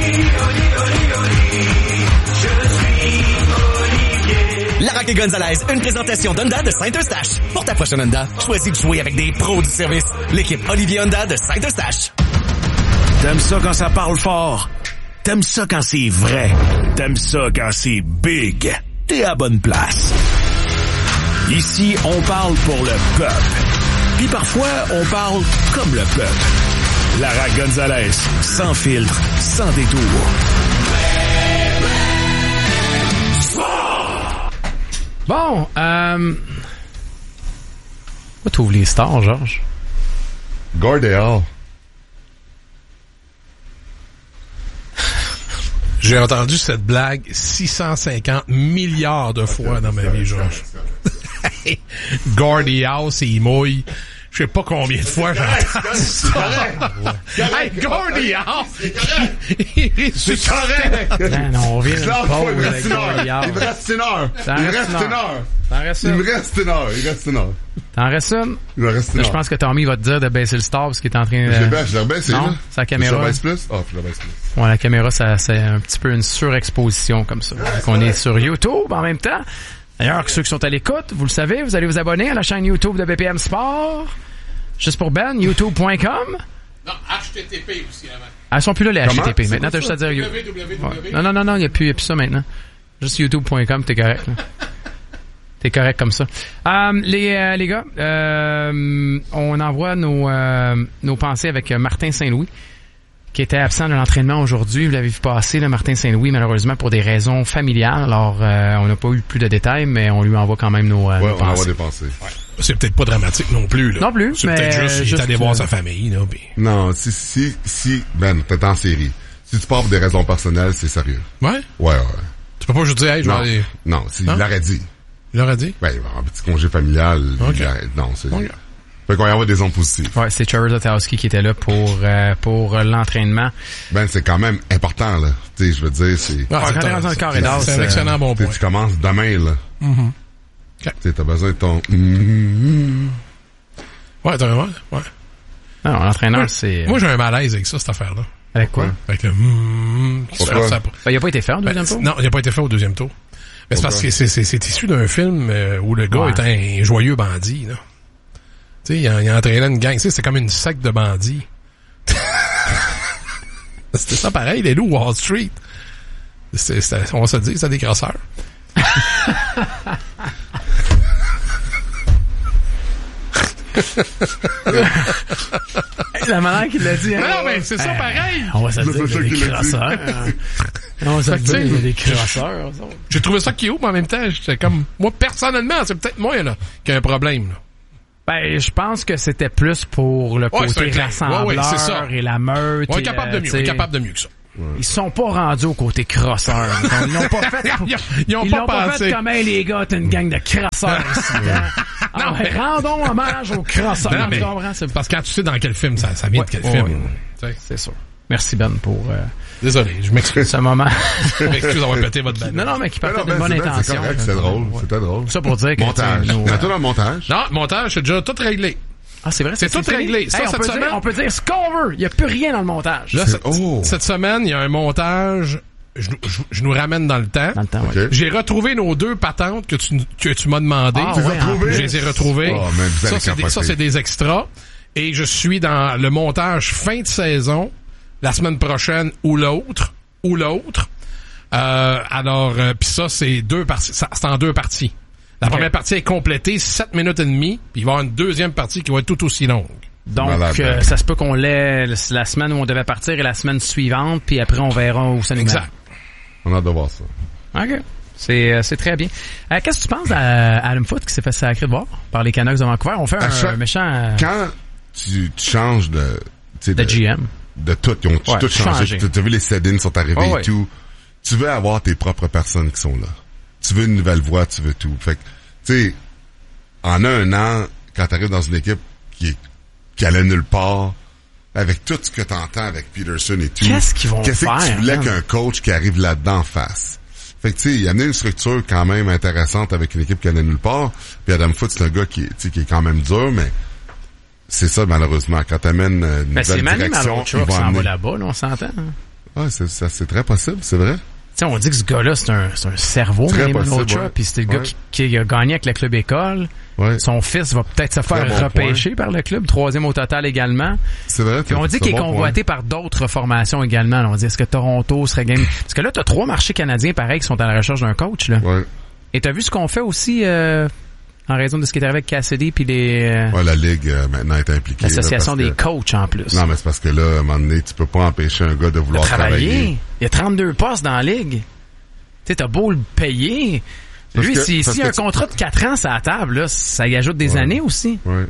Larac et Gonzalez, une présentation d'Honda de Saint-Eustache. Pour ta prochaine Honda, choisis de jouer avec des pros du service. L'équipe Olivier Honda de Saint-Eustache. T'aimes ça quand ça parle fort? T'aimes ça quand c'est vrai? T'aimes ça quand c'est big? T'es à bonne place. Ici, on parle pour le peuple. Puis parfois, on parle comme le peuple. Larac Gonzalez, sans filtre, sans détour. Bon, euh... Pourquoi t'ouvres les stars, Georges? Gordéal. J'ai entendu cette blague six cent cinquante milliards de fois okay, dans ma vie, Georges. Gordie House, il mouille. Je sais pas combien de fois j'entends ça. Hey, Gordie House! C'est correct! Non, non, on vient de il me reste une heure. Il me reste une heure. Il me reste une heure. T'en restes une? Il me reste une heure. Il reste une heure. T'en restes une? Il me reste une heure. Je pense que Tommy va te dire de baisser le star parce qu'il est en train de... Je l'ai baissé, je l'ai baissé, non, là. sa caméra. Je la baisse plus? Ah, je la baisse plus. Ouais, la caméra, ça, c'est un petit peu une surexposition comme ça. Donc, on est sur YouTube en même temps. D'ailleurs, ceux qui sont à l'écoute, vous le savez, vous allez vous abonner à la chaîne YouTube de B P M Sport. Juste pour Ben, youtube point com. Non, H T T P aussi avant. Ah, ils sont plus là, les Comment? H T T P. Maintenant, t'as juste à dire... w w w. Ouais. Non, non, non, non, il n'y a, a plus ça maintenant. Juste youtube point com, t'es correct. T'es correct comme ça. Euh, les, euh, les gars, euh, on envoie nos, euh, nos pensées avec Martin Saint-Louis, qui était absent de l'entraînement aujourd'hui. Vous l'avez vu passer, là, Martin Saint-Louis, malheureusement, pour des raisons familiales. Alors, euh, on n'a pas eu plus de détails, mais on lui envoie quand même nos, euh, ouais, nos on pensées. envoie des pensées. Ouais. C'est peut-être pas dramatique non plus, là. Non plus, c'est mais... peut-être juste, il est allé voir sa famille, là, pis... Non, si, si, si, Ben, t'es en série. Si tu pars pour des raisons personnelles, c'est sérieux. Ouais? Ouais, ouais. Tu peux pas juste dire, hey, je vais non, aller... Non, c'est, il l'aurait dit. Il l'aurait dit? Ben, un petit congé familial. Okay. Il non, c'est... Okay. Fait qu'on y envoie des ondes positives. Ouais, c'est Trevor Tatowski qui était là pour, euh, pour euh, l'entraînement. Ben, c'est quand même important, là. Tu sais, je veux dire, c'est... Ah, ouais, quand t'es rendu dans le corridor, c'est un excellent bon point. Tu commences demain, là. Mm-hmm. Okay. Tu sais, t'as besoin de ton... Mm-hmm. Ouais, t'as ouais, ouais. Non, l'entraîneur, moi, c'est... Moi, j'ai un malaise avec ça, cette affaire-là. Avec quoi? Avec le... Mm, Pourquoi? Ça, ben, il a pas été fait au deuxième ben, tour? Non, il a pas été fait au deuxième tour. Mais c'est parce que c'est, c'est, c'est issu d'un film euh, où le gars ouais. est un joyeux bandit, là. Tu sais, il, il entraînait une gang. Tu sais, c'est comme une secte de bandits. C'était ça pareil, les loups Wall Street. C'est, c'est, on va se dire, c'est des crosseurs. La manière qu'il l'a dit. Hein? Non, mais c'est ça, pareil. On va se dire qu'il y a des crosseurs. On va se dire qu'il y a des crosseurs. J'ai trouvé ça cute, mais en même temps, j'étais comme, moi, personnellement, c'est peut-être moi, là, qui a un problème, là. Ben, je pense que c'était plus pour le ouais, côté rassembleur ouais, ouais, c'est ça. et la meute. On est et, capable de mieux, on est capable de mieux que ça. Ouais. Ils sont pas rendus au côté crosseur. Ils l'ont pas fait. ils, ils ont ils pas l'ont pas pensé. fait comme hey, les gars, t'es une gang de crosseurs. Non, ah, mais rendons hommage aux crosseurs. Non, mais, parce que quand tu sais dans quel film ça, ça vient ouais, de quel ouais, film. Ouais. C'est sûr. Merci Ben pour. Euh, Désolé, je m'excuse. Ce moment. Je m'excuse d'avoir pété votre balle. Non, non, mais qui partait d'une ben, bonne c'est intention. C'est correct, c'est drôle. Ouais. C'était drôle. Ça pour dire que. Montage. Nous, euh... dans le montage. Non, montage, c'est déjà tout réglé. Ah, c'est vrai, c'est, c'est tout réglé. Hey, ça, on, cette peut semaine, dire, on peut dire ce qu'on veut. Il n'y a plus rien dans le montage. Là, cette, oh. cette semaine, il y a un montage. Je, je, je nous ramène dans le temps. Dans le temps, okay. ouais. J'ai retrouvé nos deux patentes que tu, que tu m'as demandé. Ah, ouais, hein. Je les ai retrouvées. Oh, man, ça, c'est des, ça, c'est des extras. Et je suis dans le montage fin de saison, la semaine prochaine ou l'autre, ou l'autre. Euh, alors, euh, puis ça, c'est deux parties. Ça, c'est en deux parties. La okay. première partie est complétée, sept minutes et demie, puis il va y avoir une deuxième partie qui va être tout aussi longue. Donc, euh, ça se peut qu'on l'ait la semaine où on devait partir et la semaine suivante, puis après, on verra où ça nous mène. Exact. On a hâte de voir ça. OK. C'est, euh, c'est très bien. Euh, qu'est-ce que tu penses à Adam Foote qui s'est fait sacrer de bord par les Canucks de Vancouver? On fait un, chaque, un méchant... Euh... Quand tu, tu changes de... De, de G M. De tout. Ils ont ouais, tout changé. Tu as vu les set-ins sont arrivés oh, et ouais. tout. Tu veux avoir tes propres personnes qui sont là. Tu veux une nouvelle voix, tu veux tout. Fait que, tu sais, en un an, quand tu arrives dans une équipe qui est qui allait nulle part, avec tout ce que tu entends avec Peterson et tout. Qu'est-ce qu'ils vont qu'est-ce faire? Qu'est-ce que tu voulais hein? Qu'un coach qui arrive là-dedans en face? Fait que, tu sais, il a amené une structure quand même intéressante avec une équipe qui allait nulle part. Puis Adam Foote, c'est un gars qui, qui est quand même dur, mais c'est ça, malheureusement. Quand t'amènes une ben, nouvelle direction, ils vont qui s'en amener... va là-bas, là, on s'entend. Hein? Ouais, c'est, ça, c'est très possible, c'est vrai. T'sais, on dit que ce gars-là, c'est un, c'est un cerveau, très possible, ouais. Puis c'était le ouais. gars qui, qui a gagné avec le club école. Ouais. Son fils va peut-être se faire bon repêcher point. Par le club, troisième au total également. C'est vrai. Puis on dit qu'il est bon convoité point. Par d'autres formations également. Là, on dit est-ce que Toronto serait game? Parce que là, t'as trois marchés canadiens pareils qui sont à la recherche d'un coach. Là. Ouais. Et t'as vu ce qu'on fait aussi euh, en raison de ce qui est arrivé avec Cassidy puis les. Euh, ouais, la ligue euh, maintenant est impliquée. L'association là, des que... coachs en plus. Non, mais c'est parce que là, à un moment donné, tu peux pas empêcher un gars de vouloir de travailler. travailler. Il y a trente-deux postes dans la ligue. Tu sais, t'as beau le payer. Parce lui, que, si, si un tu... contrat de quatre ans sur la table, là, ça y ajoute des ouais. années aussi. Oui.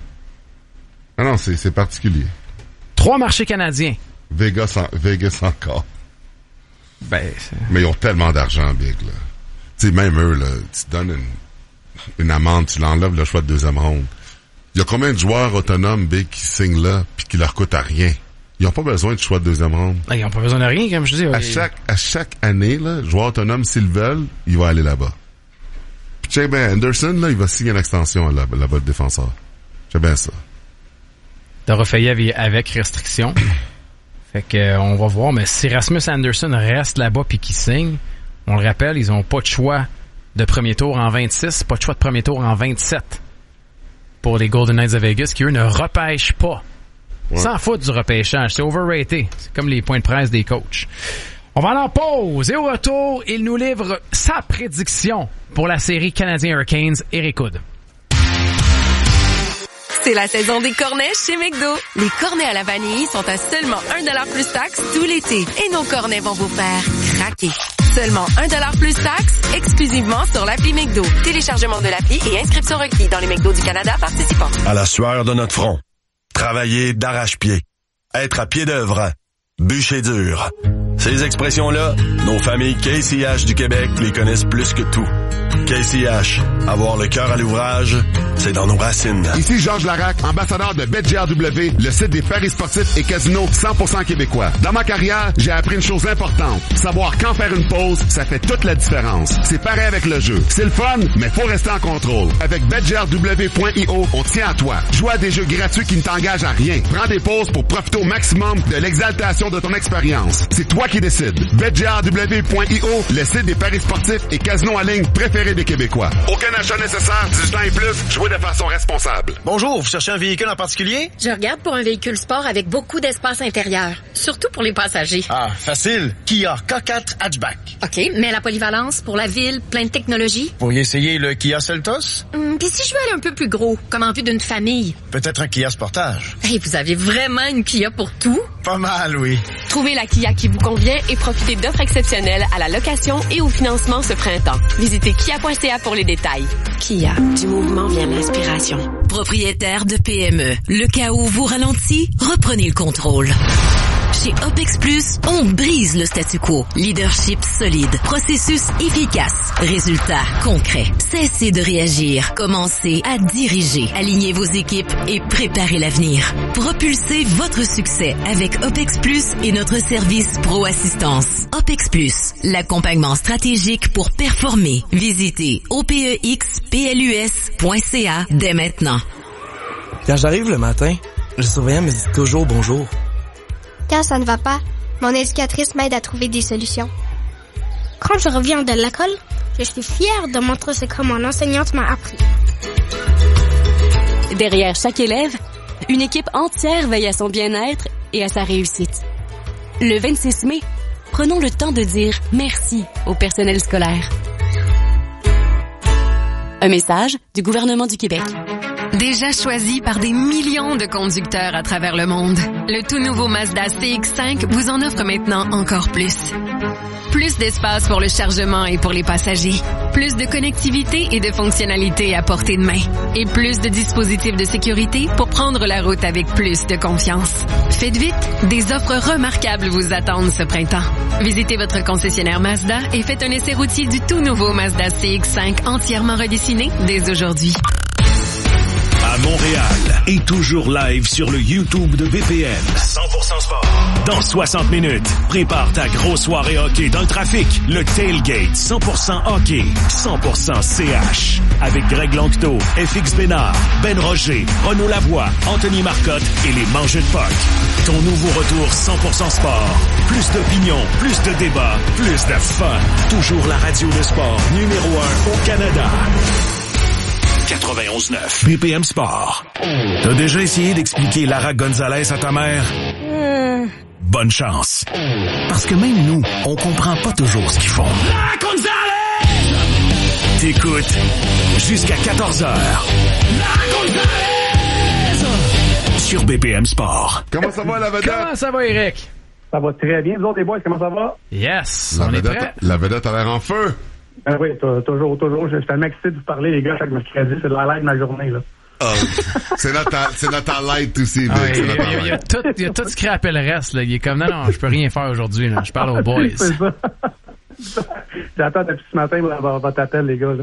Ah non, c'est, c'est particulier. Trois marchés canadiens. Vegas, en, Vegas encore. Ben, c'est... Mais ils ont tellement d'argent, Big, là. Tu sais, même eux, là, tu te donnes une, une amende, tu l'enlèves le choix de deuxième ronde. Il y a combien de joueurs autonomes, Big, qui signent là, puis qui leur coûtent à rien? Ils n'ont pas besoin de choix de deuxième ronde. Ah, ils n'ont pas besoin de rien, comme je dis. À ouais. chaque, à chaque année, là, joueur autonome, s'ils veulent, ils vont aller là-bas. Puis, check ben, Anderson, là, il va signer une extension là, là-bas de défenseur. Check bien ça. T'as refait avec restriction. Fait que, euh, on va voir. Mais si Rasmus Anderson reste là-bas puis qu'il signe, on le rappelle, ils ont pas de choix de premier tour en vingt-six, pas de choix de premier tour en vingt-sept pour les Golden Knights de Vegas, qui eux ne repêchent pas. Ouais. Sans foutre du repêchage. C'est overrated. C'est comme les points de presse des coachs. On va aller en pause. Et au retour, il nous livre sa prédiction pour la série Canadiens Hurricanes. Eric Hood. C'est la saison des cornets chez McDo. Les cornets à la vanille sont à seulement un dollar plus taxe tout l'été. Et nos cornets vont vous faire craquer. Seulement un dollar plus taxe, exclusivement sur l'appli McDo. Téléchargement de l'appli et inscription requis dans les McDo du Canada participants. À la sueur de notre front. Travailler d'arrache-pied. Être à pied d'œuvre. Bûcher dur. Ces expressions-là, nos familles K C H du Québec les connaissent plus que tout. K C H, avoir le cœur à l'ouvrage, c'est dans nos racines. Ici Georges Larac, ambassadeur de BetGRW, le site des paris sportifs et casinos cent pour cent québécois. Dans ma carrière, j'ai appris une chose importante. Savoir quand faire une pause, ça fait toute la différence. C'est pareil avec le jeu. C'est le fun, mais faut rester en contrôle. Avec bet G R W point I O, on tient à toi. Joue à des jeux gratuits qui ne t'engagent à rien. Prends des pauses pour profiter au maximum de l'exaltation de ton expérience. C'est toi qui décides. bet G R W point I O, le site des paris sportifs et casinos en ligne préférés des des Québécois. Aucun achat nécessaire, dix-huit ans et plus, jouez de façon responsable. Bonjour, vous cherchez un véhicule en particulier? Je regarde pour un véhicule sport avec beaucoup d'espace intérieur, surtout pour les passagers. Ah, facile. Kia K quatre Hatchback. OK, mais la polyvalence pour la ville, plein de technologie? Vous pourriez essayer le Kia Seltos? Hum, Puis si je veux aller un peu plus gros, comme en vue d'une famille? Peut-être un Kia Sportage. Hey, vous avez vraiment une Kia pour tout? Pas mal, oui. Trouvez la Kia qui vous convient et profitez d'offres exceptionnelles à la location et au financement ce printemps. Visitez kia point c a pour les détails. Kia, du mouvement vient l'inspiration. Propriétaire de P M E, le chaos vous ralentit, reprenez le contrôle. Chez OPEX Plus, on brise le statu quo. Leadership solide, processus efficace, résultats concrets. Cessez de réagir, commencez à diriger. Alignez vos équipes et préparez l'avenir. Propulsez votre succès avec OPEX Plus et notre service Pro Assistance. OPEX Plus, l'accompagnement stratégique pour performer. Visitez O P E X P L U S point C A dès maintenant. Quand j'arrive le matin, le surveillant me dit toujours bonjour. Quand ça ne va pas, mon éducatrice m'aide à trouver des solutions. Quand je reviens de l'école, je suis fière de montrer ce que mon enseignante m'a appris. Derrière chaque élève, une équipe entière veille à son bien-être et à sa réussite. Le vingt-six mai, prenons le temps de dire merci au personnel scolaire. Un message du gouvernement du Québec. Déjà choisi par des millions de conducteurs à travers le monde, le tout nouveau Mazda C X cinq vous en offre maintenant encore plus. Plus d'espace pour le chargement et pour les passagers. Plus de connectivité et de fonctionnalités à portée de main. Et plus de dispositifs de sécurité pour prendre la route avec plus de confiance. Faites vite, des offres remarquables vous attendent ce printemps. Visitez votre concessionnaire Mazda et faites un essai routier du tout nouveau Mazda C X cinq entièrement redessiné dès aujourd'hui. À Montréal et toujours live sur le YouTube de B P M. cent pour cent sport. Dans soixante minutes, prépare ta grosse soirée hockey dans le trafic. Le Tailgate cent pour cent hockey, cent pour cent C H. Avec Greg Lanctot, F X Bénard, Ben Roger, Renaud Lavoie, Anthony Marcotte et les Mangeux de Puck. Ton nouveau retour cent pour cent sport. Plus d'opinion, plus de débats, plus de fun. Toujours la radio de sport numéro un au Canada. quatre-vingt-onze neuf B P M Sport. T'as déjà essayé d'expliquer Lara Gonzalez à ta mère? Mm. Bonne chance. Parce que même nous, on comprend pas toujours ce qu'ils font. Lara Gonzalez! T'écoutes jusqu'à quatorze heures. Lara Gonzalez! Sur B P M Sport. Comment ça va, la vedette? Comment ça va, Eric? Ça va très bien. Vous autres, les boys, comment ça va? Yes, la on vedette, est prêt. La vedette a l'air en feu. Ben oui, toujours, toujours. Je suis tellement excité de vous parler, les gars, chaque mercredi. C'est le highlight de ma journée, là. Oh, c'est notre, c'est notre highlight aussi, Vic. Ah, c'est il, notre il, il, il, a tout, il a tout scrappé le reste, là. Il est comme, non, non, je peux rien faire aujourd'hui, là. Je parle aux boys. C'est ça. J'attends depuis ce matin pour votre appel, les gars, là.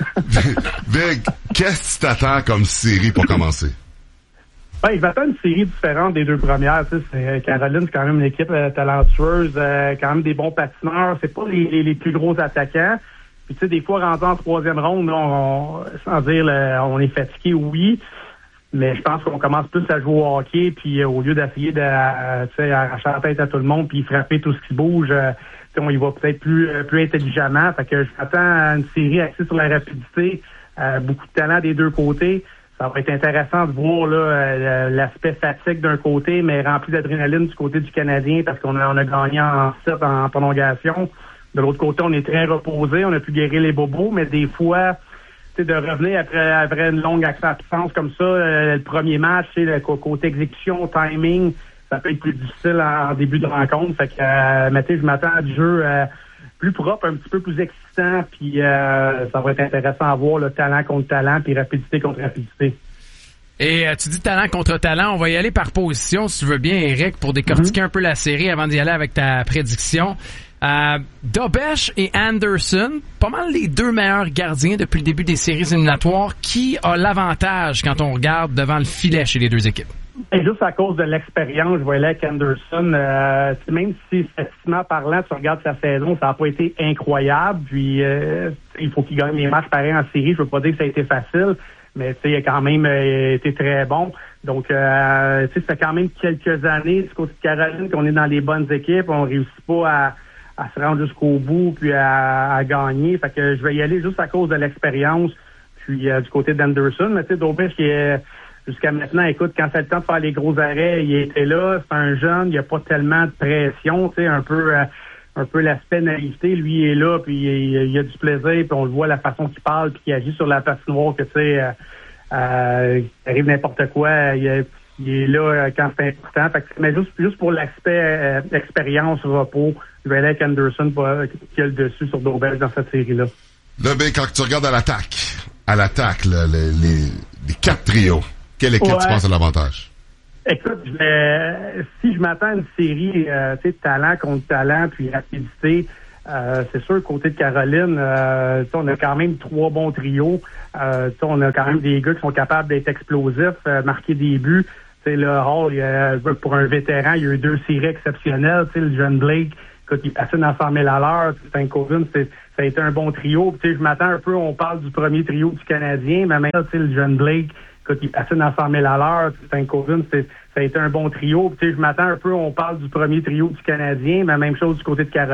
Vic, qu'est-ce que tu t'attends comme série pour commencer? Ben, je m'attends à une série différente des deux premières. Tu sais, c'est, Caroline, c'est quand même une équipe euh, talentueuse, euh, quand même des bons patineurs. C'est pas les, les, les plus gros attaquants. Puis tu sais, des fois, rendu en troisième ronde, là, on, sans dire le, on est fatigué, oui. Mais je pense qu'on commence plus à jouer au hockey, puis euh, au lieu d'essayer de euh, tu sais, arracher la tête à tout le monde, puis frapper tout ce qui bouge, euh, on y va peut-être plus euh, plus intelligemment. Fait que je m'attends à une série axée sur la rapidité, euh, beaucoup de talent des deux côtés. Ça va être intéressant de voir là euh, l'aspect fatigue d'un côté, mais rempli d'adrénaline du côté du Canadien parce qu'on a, on a gagné en sept en prolongation. De l'autre côté, on est très reposé, on a pu guérir les bobos, mais des fois, tu sais, de revenir après, après une longue absence comme ça, euh, le premier match, tu sais, le côté exécution, timing, ça peut être plus difficile en, en début de rencontre. Fait que, euh, mais tu sais, je m'attends à du jeu euh, plus propre, un petit peu plus excitant, puis euh, ça va être intéressant à voir le talent contre talent, puis rapidité contre rapidité. Et euh, tu dis talent contre talent, on va y aller par position, si tu veux bien, Eric, pour décortiquer mm-hmm. un peu la série avant d'y aller avec ta prédiction. Euh, Dobesh et Anderson, pas mal les deux meilleurs gardiens depuis le début des séries éliminatoires. Qui a l'avantage quand on regarde devant le filet chez les deux équipes? Et juste à cause de l'expérience, je voyais avec Anderson, euh, même si statistiquement parlant, tu regardes sa saison, ça n'a pas été incroyable. Puis euh, il faut qu'il gagne les matchs pareils en série. Je veux pas dire que ça a été facile, mais il a quand même euh, été très bon. Donc, euh, ça fait quand même quelques années du côté de Caroline qu'on est dans les bonnes équipes. On réussit pas à à se rendre jusqu'au bout puis à, à gagner. Fait que je vais y aller juste à cause de l'expérience. Puis euh, du côté d'Anderson, mais tu sais, Daubish qui est jusqu'à maintenant, écoute, quand c'est le temps de faire les gros arrêts, il était là, c'est un jeune, il n'y a pas tellement de pression, tu sais, un peu euh, un peu l'aspect naïveté, lui il est là, puis il, il y a du plaisir, puis on le voit la façon qu'il parle, puis qu'il agit sur la patinoire, que tu sais, euh, euh, il arrive n'importe quoi, il est, il est là euh, quand c'est important. Fait que, mais juste, juste pour l'aspect euh, expérience, repos, je vais aller avec Anderson euh, qui a le dessus sur Daubish dans cette série-là. Là, ben, quand tu regardes à l'attaque, à l'attaque, là, les, les, les quatre trios, quelle équipe ouais. tu penses à l'avantage? Écoute, je vais, si je m'attends à une série, euh, tu sais, talent contre talent, puis rapidité, euh, c'est sûr, côté de Caroline, euh, on a quand même trois bons trios. Euh, on a quand même des gars qui sont capables d'être explosifs, euh, marquer des buts. Tu sais, le Hall, il y a, pour un vétéran, il y a eu deux séries exceptionnelles. Tu sais, le jeune Blake, quand il passait dans cent mille à l'heure, Stankoven, ça a été un bon trio. Tu sais, je m'attends un peu, on parle du premier trio du Canadien, mais maintenant, tu sais, le jeune Blake, quand il passait dans cent mille à l'heure, Stankoven, ça a été un bon trio. Tu sais, je m'attends un peu, on parle du premier trio du Canadien, mais même chose du côté de Caroline.